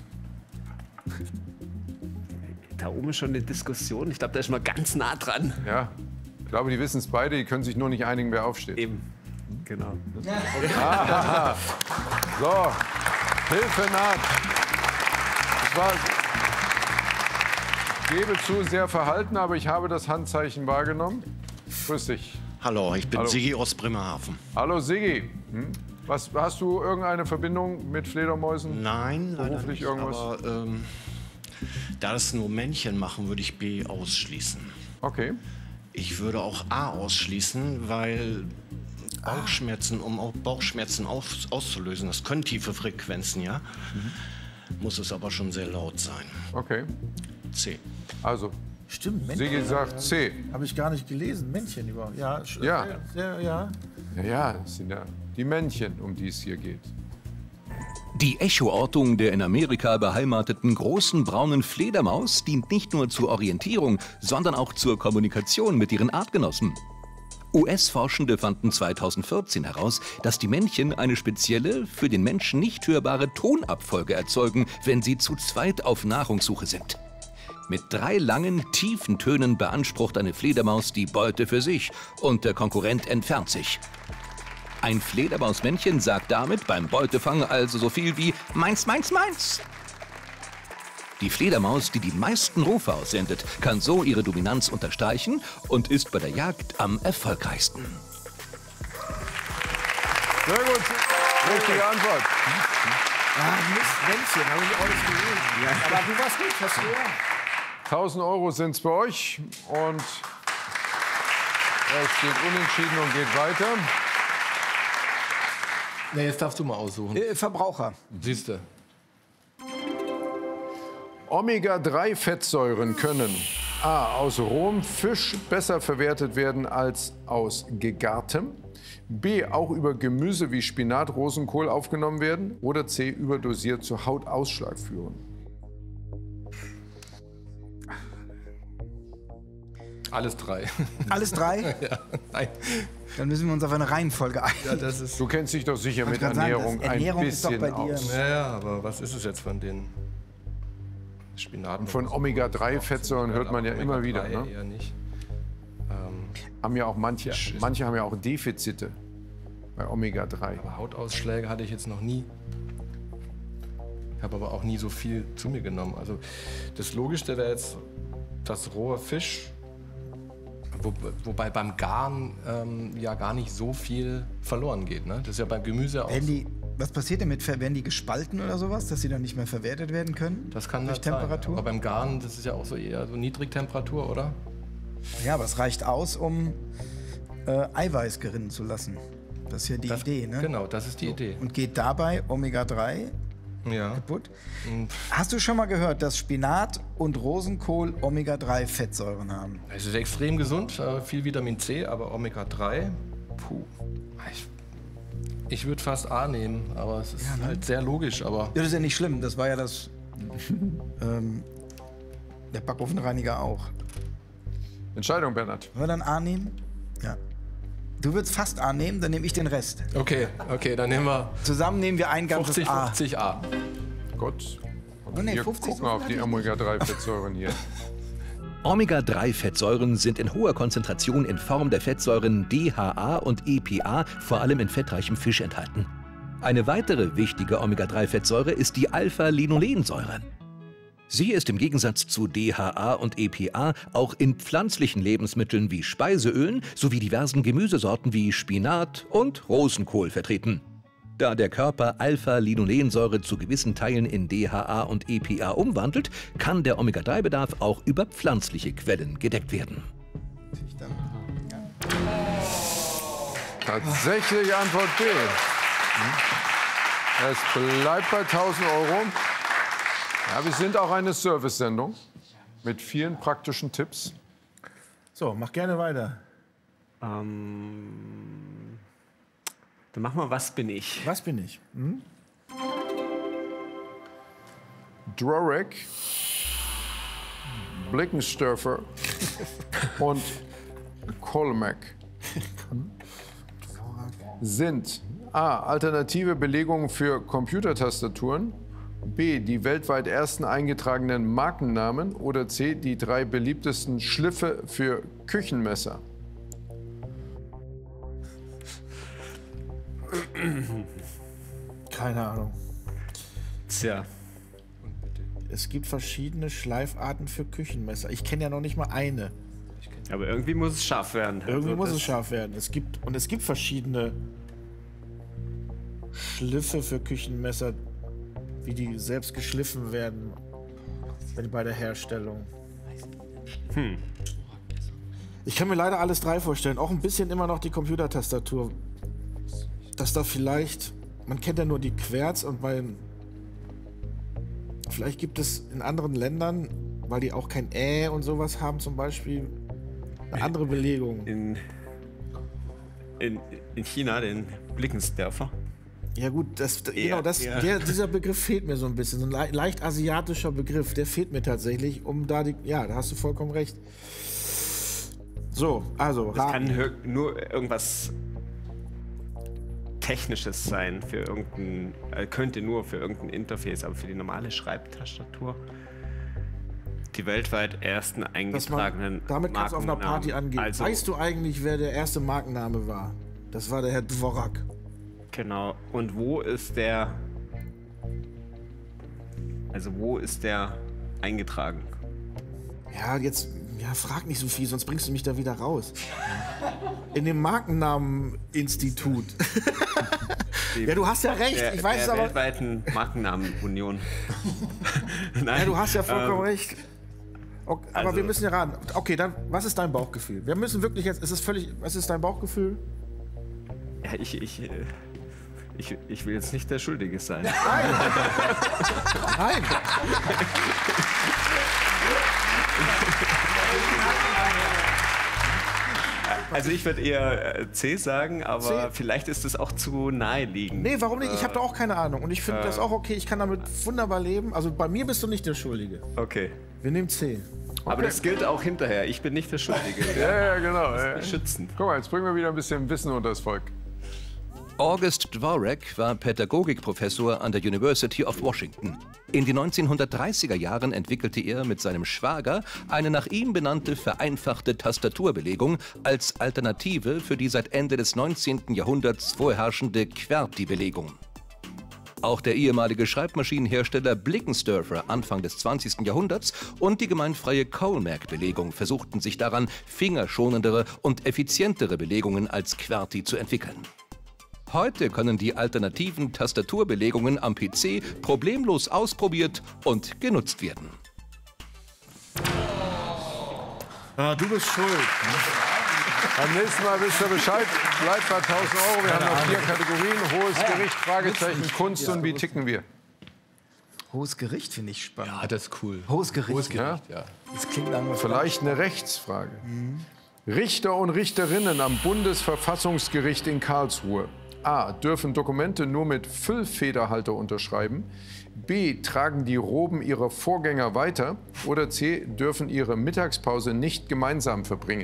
Da oben ist schon eine Diskussion. Ich glaube, da ist man ganz nah dran. Ja, ich glaube, die wissen es beide. Die können sich nur nicht einigen, wer aufsteht. Eben, genau. Ah, so, Hilfe naht. Das war, ich gebe zu, sehr verhalten, aber ich habe das Handzeichen wahrgenommen. Grüß dich. Hallo, ich bin Sigi aus Bremerhaven. Hallo Sigi. Hast du irgendeine Verbindung mit Fledermäusen? Nein, leider beruflich nicht, irgendwas? Aber da das nur Männchen machen, würde ich B ausschließen. Okay. Ich würde auch A ausschließen, weil Bauchschmerzen, um auch Bauchschmerzen auszulösen, das können tiefe Frequenzen, ja, muss es aber schon sehr laut sein. Okay. C. Also, stimmt, Männchen. Sigi sagt C. Habe ich gar nicht gelesen. Männchen überhaupt. Ja. Ja, das sind ja die Männchen, um die es hier geht. Die Echoortung der in Amerika beheimateten großen braunen Fledermaus dient nicht nur zur Orientierung, sondern auch zur Kommunikation mit ihren Artgenossen. US-Forschende fanden 2014 heraus, dass die Männchen eine spezielle, für den Menschen nicht hörbare Tonabfolge erzeugen, wenn sie zu zweit auf Nahrungssuche sind. Mit 3 langen, tiefen Tönen beansprucht eine Fledermaus die Beute für sich und der Konkurrent entfernt sich. Ein Fledermausmännchen sagt damit beim Beutefang also so viel wie meins, meins, meins. Die Fledermaus, die die meisten Rufe aussendet, kann so ihre Dominanz unterstreichen und ist bei der Jagd am erfolgreichsten. Sehr gut. Richtige Antwort. Mist, Männchen, habe ich auch nicht gelesen. Ja. Aber du warst gut, hast du ja. 1000 € sind es bei euch und es steht unentschieden und geht weiter. Nee, jetzt darfst du mal aussuchen. Verbraucher. Siehst du. Omega-3-Fettsäuren können A. aus rohem Fisch besser verwertet werden als aus gegartem. B. auch über Gemüse wie Spinat, Rosenkohl aufgenommen werden. Oder C. überdosiert zu Hautausschlag führen. Alles 3. Alles 3? Ja, nein. Dann müssen wir uns auf eine Reihenfolge einigen. Ja, das ist du kennst dich doch sicher mit Ernährung ein bisschen aus. Ja, aber was ist es jetzt von den Spinaten? Von Omega-3-Fettsäuren hört man ja immer wieder. Ne? Eher nicht. Haben ja auch manche haben ja auch Defizite bei Omega-3. Aber Hautausschläge hatte ich jetzt noch nie. Ich habe aber auch nie so viel zu mir genommen. Also das Logischste wäre jetzt das rohe Fisch. Wobei beim Garen ja gar nicht so viel verloren geht. Ne? Das ist ja beim Gemüse auch. Was passiert denn mit, werden die gespalten oder sowas, dass sie dann nicht mehr verwertet werden können? Das kann durch Temperatur. Sein. Aber beim Garen, das ist ja auch so eher so Niedrigtemperatur, oder? Ja, aber es reicht aus, um Eiweiß gerinnen zu lassen. Das ist ja die Idee, ne? Genau, das ist die Idee. Und geht dabei Omega-3 kaputt. Hast du schon mal gehört, dass Spinat und Rosenkohl Omega-3-Fettsäuren haben? Es ist extrem gesund, viel Vitamin C, aber Omega-3, puh. Ich würde fast A nehmen, aber es ist halt sehr logisch. Aber Ja, das ist ja nicht schlimm. Das war ja das der Backofenreiniger auch. Entscheidung, Bernhard. Wollen wir dann A nehmen? Ja. Du würdest fast A nehmen, dann nehme ich den Rest. Okay, dann nehmen wir... Zusammen nehmen wir ein ganzes 50 A. A. Gut. Oh, nee, Wir 50 gucken auf die Omega-3-Fettsäuren hier. Omega-3-Fettsäuren sind in hoher Konzentration in Form der Fettsäuren DHA und EPA vor allem in fettreichem Fisch enthalten. Eine weitere wichtige Omega-3-Fettsäure ist die Alpha-Linolensäure. Sie ist im Gegensatz zu DHA und EPA auch in pflanzlichen Lebensmitteln wie Speiseölen sowie diversen Gemüsesorten wie Spinat und Rosenkohl vertreten. Da der Körper Alpha-Linolensäure zu gewissen Teilen in DHA und EPA umwandelt, kann der Omega-3-Bedarf auch über pflanzliche Quellen gedeckt werden. Tatsächlich Antwort B. Es bleibt bei 1.000 €. Ja, wir sind auch eine Service-Sendung mit vielen praktischen Tipps. So, mach gerne weiter. Dann machen wir Was bin ich? Was bin ich? Dvorak, Blickensderfer und Kolmek sind A. Alternative Belegungen für Computertastaturen, B. die weltweit ersten eingetragenen Markennamen oder C. die 3 beliebtesten Schliffe für Küchenmesser. Keine Ahnung. Tja. Es gibt verschiedene Schleifarten für Küchenmesser. Ich kenne ja noch nicht mal eine. Aber irgendwie muss es scharf werden. Irgendwie muss es scharf werden. Es gibt verschiedene Schliffe für Küchenmesser, wie die selbst geschliffen werden bei der Herstellung. Ich kann mir leider alles 3 vorstellen. Auch ein bisschen immer noch die Computertastatur. Dass da vielleicht, man kennt ja nur die Querz und vielleicht gibt es in anderen Ländern, weil die auch kein und sowas haben zum Beispiel, eine andere Belegung. In China, den Blickensderfer. Ja gut, dieser Begriff fehlt mir so ein bisschen. So ein leicht asiatischer Begriff, der fehlt mir tatsächlich, da hast du vollkommen recht. So, also das kann nur irgendwas Technisches sein, könnte nur für irgendein Interface, aber für die normale Schreibtastatur. Die weltweit ersten eingetragenen damit kannst du auf einer Party angehen. Also, weißt du eigentlich, wer der erste Markenname war? Das war der Herr Dvorak. Genau. Und wo ist der eingetragen? Ja, frag nicht so viel, sonst bringst du mich da wieder raus. In dem Markennameninstitut. Ja, du hast ja recht. Ich weiß es aber. Der weltweiten Markennamenunion. Nein, ja, du hast ja vollkommen recht. Okay, aber wir müssen ja raten. Okay, dann, was ist dein Bauchgefühl? Wir müssen wirklich jetzt, was ist dein Bauchgefühl? Ja, ich will jetzt nicht der Schuldige sein. Nein! Nein! Also ich würde eher C sagen, aber vielleicht ist es auch zu naheliegend. Nee, warum nicht? Ich habe da auch keine Ahnung. Und ich finde das auch okay. Ich kann damit wunderbar leben. Also bei mir bist du nicht der Schuldige. Okay. Wir nehmen C. Aber das gilt auch hinterher. Ich bin nicht der Schuldige. Ja, genau. Ja. Schützen. Guck mal, jetzt bringen wir wieder ein bisschen Wissen unter das Volk. August Dvorak war Pädagogikprofessor an der University of Washington. In den 1930er Jahren entwickelte er mit seinem Schwager eine nach ihm benannte vereinfachte Tastaturbelegung als Alternative für die seit Ende des 19. Jahrhunderts vorherrschende QWERTY-Belegung. Auch der ehemalige Schreibmaschinenhersteller Blickensderfer Anfang des 20. Jahrhunderts und die gemeinfreie Kolmek-Belegung versuchten sich daran, fingerschonendere und effizientere Belegungen als QWERTY zu entwickeln. Heute können die alternativen Tastaturbelegungen am PC problemlos ausprobiert und genutzt werden. Du bist schuld. Beim nächsten Mal wisst ihr Bescheid. Bleibt bei 1.000 €. Wir haben noch 4 Kategorien. Hohes Gericht, Fragezeichen, Kunst und wie ticken wir? Hohes Gericht finde ich spannend. Ja, das ist cool. Hohes Gericht. Hohes Gericht, ja. Das klingt nach was. Vielleicht eine Rechtsfrage. Richter und Richterinnen am Bundesverfassungsgericht in Karlsruhe. A. Dürfen Dokumente nur mit Füllfederhalter unterschreiben. B. Tragen die Roben ihrer Vorgänger weiter. Oder C. Dürfen ihre Mittagspause nicht gemeinsam verbringen.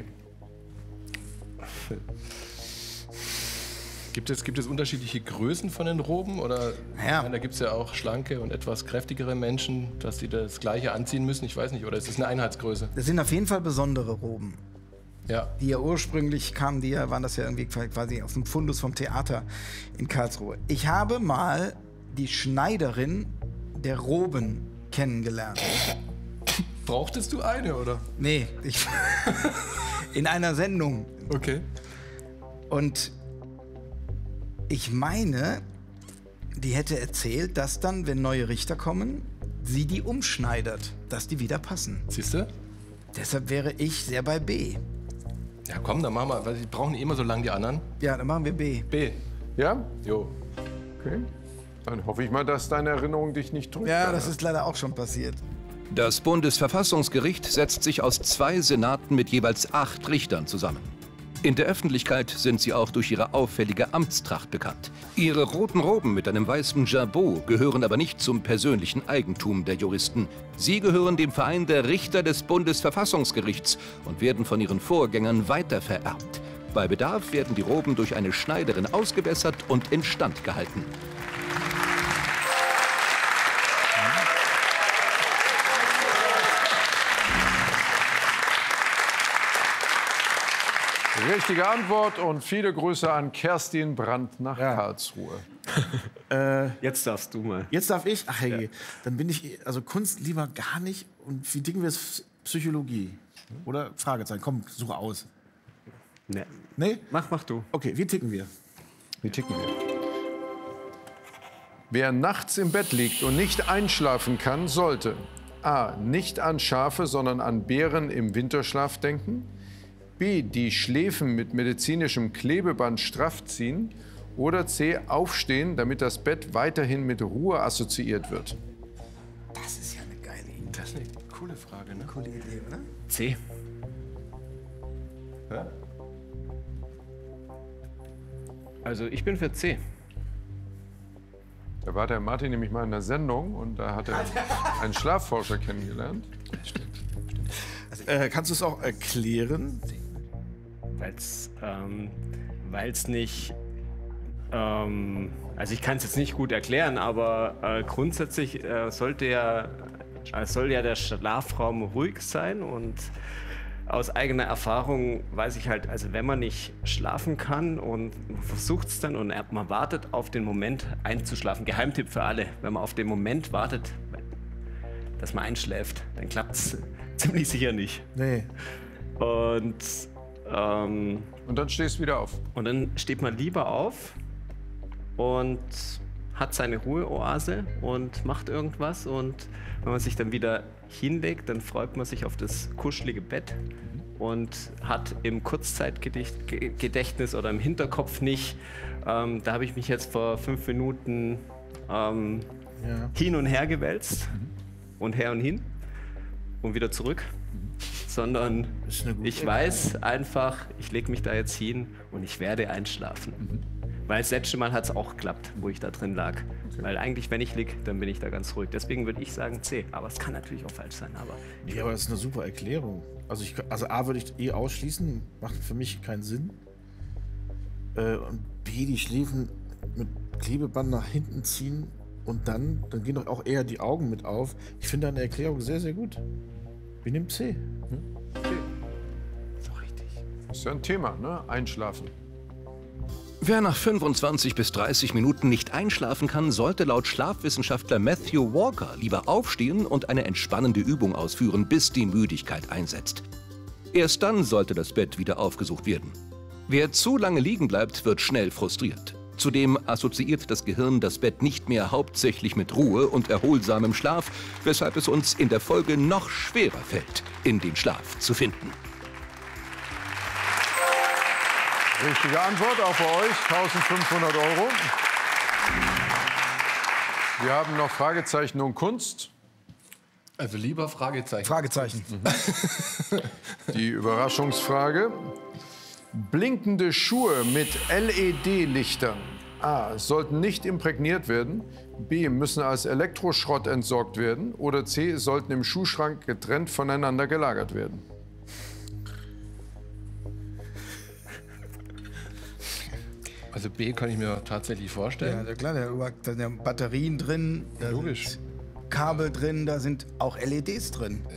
Gibt es unterschiedliche Größen von den Roben? Oder ja. Da gibt es ja auch schlanke und etwas kräftigere Menschen, dass die das Gleiche anziehen müssen. Ich weiß nicht. Oder ist es eine Einheitsgröße? Das sind auf jeden Fall besondere Roben. Ja. Die ja ursprünglich kamen, waren das ja irgendwie quasi aus dem Fundus vom Theater in Karlsruhe. Ich habe mal die Schneiderin der Roben kennengelernt. Brauchtest du eine, oder? Nee, in einer Sendung. Okay. Und ich meine, die hätte erzählt, dass dann, wenn neue Richter kommen, sie die umschneidert, dass die wieder passen. Siehst du? Deshalb wäre ich sehr bei B. Ja, komm, dann machen wir, weil die brauchen immer so lange die anderen. Ja, dann machen wir B. B. Ja? Jo. Okay. Dann hoffe ich mal, dass deine Erinnerung dich nicht drückt. Ja, das ist leider auch schon passiert. Das Bundesverfassungsgericht setzt sich aus 2 Senaten mit jeweils 8 Richtern zusammen. In der Öffentlichkeit sind sie auch durch ihre auffällige Amtstracht bekannt. Ihre roten Roben mit einem weißen Jabot gehören aber nicht zum persönlichen Eigentum der Juristen. Sie gehören dem Verein der Richter des Bundesverfassungsgerichts und werden von ihren Vorgängern weitervererbt. Bei Bedarf werden die Roben durch eine Schneiderin ausgebessert und instand gehalten. Richtige Antwort und viele Grüße an Kerstin Brandt nach Karlsruhe. Jetzt darfst du mal. Jetzt darf ich? Ach hey, dann bin ich, also Kunst lieber gar nicht. Und wie dicken wir es? Psychologie? Oder Fragezeichen? Komm, suche aus. Nee. Nee? Mach du. Okay, wie ticken wir? Wie ticken wir? Wer nachts im Bett liegt und nicht einschlafen kann, sollte A. nicht an Schafe, sondern an Bären im Winterschlaf denken. B. die Schläfen mit medizinischem Klebeband straff ziehen. Oder C. aufstehen, damit das Bett weiterhin mit Ruhe assoziiert wird. Das ist ja eine geile Idee. Das ist eine coole Frage, ne? Coole Idee, oder? C. Ja? Also ich bin für C. Da war der Martin nämlich mal in der Sendung und da hat er einen Schlafforscher kennengelernt. Kannst du es auch erklären? Weil es nicht, also ich kann es jetzt nicht gut erklären, aber grundsätzlich soll ja der Schlafraum ruhig sein und aus eigener Erfahrung weiß ich halt, also wenn man nicht schlafen kann und man versucht es dann und man wartet auf den Moment einzuschlafen, Geheimtipp für alle, wenn man auf den Moment wartet, dass man einschläft, dann klappt es ziemlich sicher nicht. Nee. Und dann stehst du wieder auf. Und dann steht man lieber auf und hat seine Ruheoase und macht irgendwas. Und wenn man sich dann wieder hinlegt, dann freut man sich auf das kuschelige Bett und hat im Kurzzeitgedächtnis oder im Hinterkopf nicht, da habe ich mich jetzt vor 5 Minuten hin und her gewälzt und her und hin und wieder zurück. Sondern ich weiß einfach, ich lege mich da jetzt hin und ich werde einschlafen. Weil das letzte Mal hat es auch geklappt, wo ich da drin lag. Okay. Weil eigentlich, wenn ich liege, dann bin ich da ganz ruhig. Deswegen würde ich sagen C. Aber es kann natürlich auch falsch sein. Aber das ist eine super Erklärung. Also A würde ich ausschließen, macht für mich keinen Sinn. Und B, die Schläfen mit Klebeband nach hinten ziehen und dann gehen doch auch eher die Augen mit auf. Ich finde deine Erklärung sehr, sehr gut. Wir nehmen C. Okay. Ist doch richtig. Ist ja ein Thema, ne? Einschlafen. Wer nach 25 bis 30 Minuten nicht einschlafen kann, sollte laut Schlafwissenschaftler Matthew Walker lieber aufstehen und eine entspannende Übung ausführen, bis die Müdigkeit einsetzt. Erst dann sollte das Bett wieder aufgesucht werden. Wer zu lange liegen bleibt, wird schnell frustriert. Zudem assoziiert das Gehirn das Bett nicht mehr hauptsächlich mit Ruhe und erholsamem Schlaf, weshalb es uns in der Folge noch schwerer fällt, in den Schlaf zu finden. Richtige Antwort, auch für euch, 1.500 €. Wir haben noch Fragezeichen und Kunst. Also lieber Fragezeichen. Fragezeichen. Die Überraschungsfrage. Blinkende Schuhe mit LED-Lichtern. A. Sollten nicht imprägniert werden. B. Müssen als Elektroschrott entsorgt werden. Oder C. Sollten im Schuhschrank getrennt voneinander gelagert werden. Also B kann ich mir tatsächlich vorstellen. Ja, klar, da sind ja Batterien drin, da logisch. sind Kabel drin, da sind auch LEDs drin.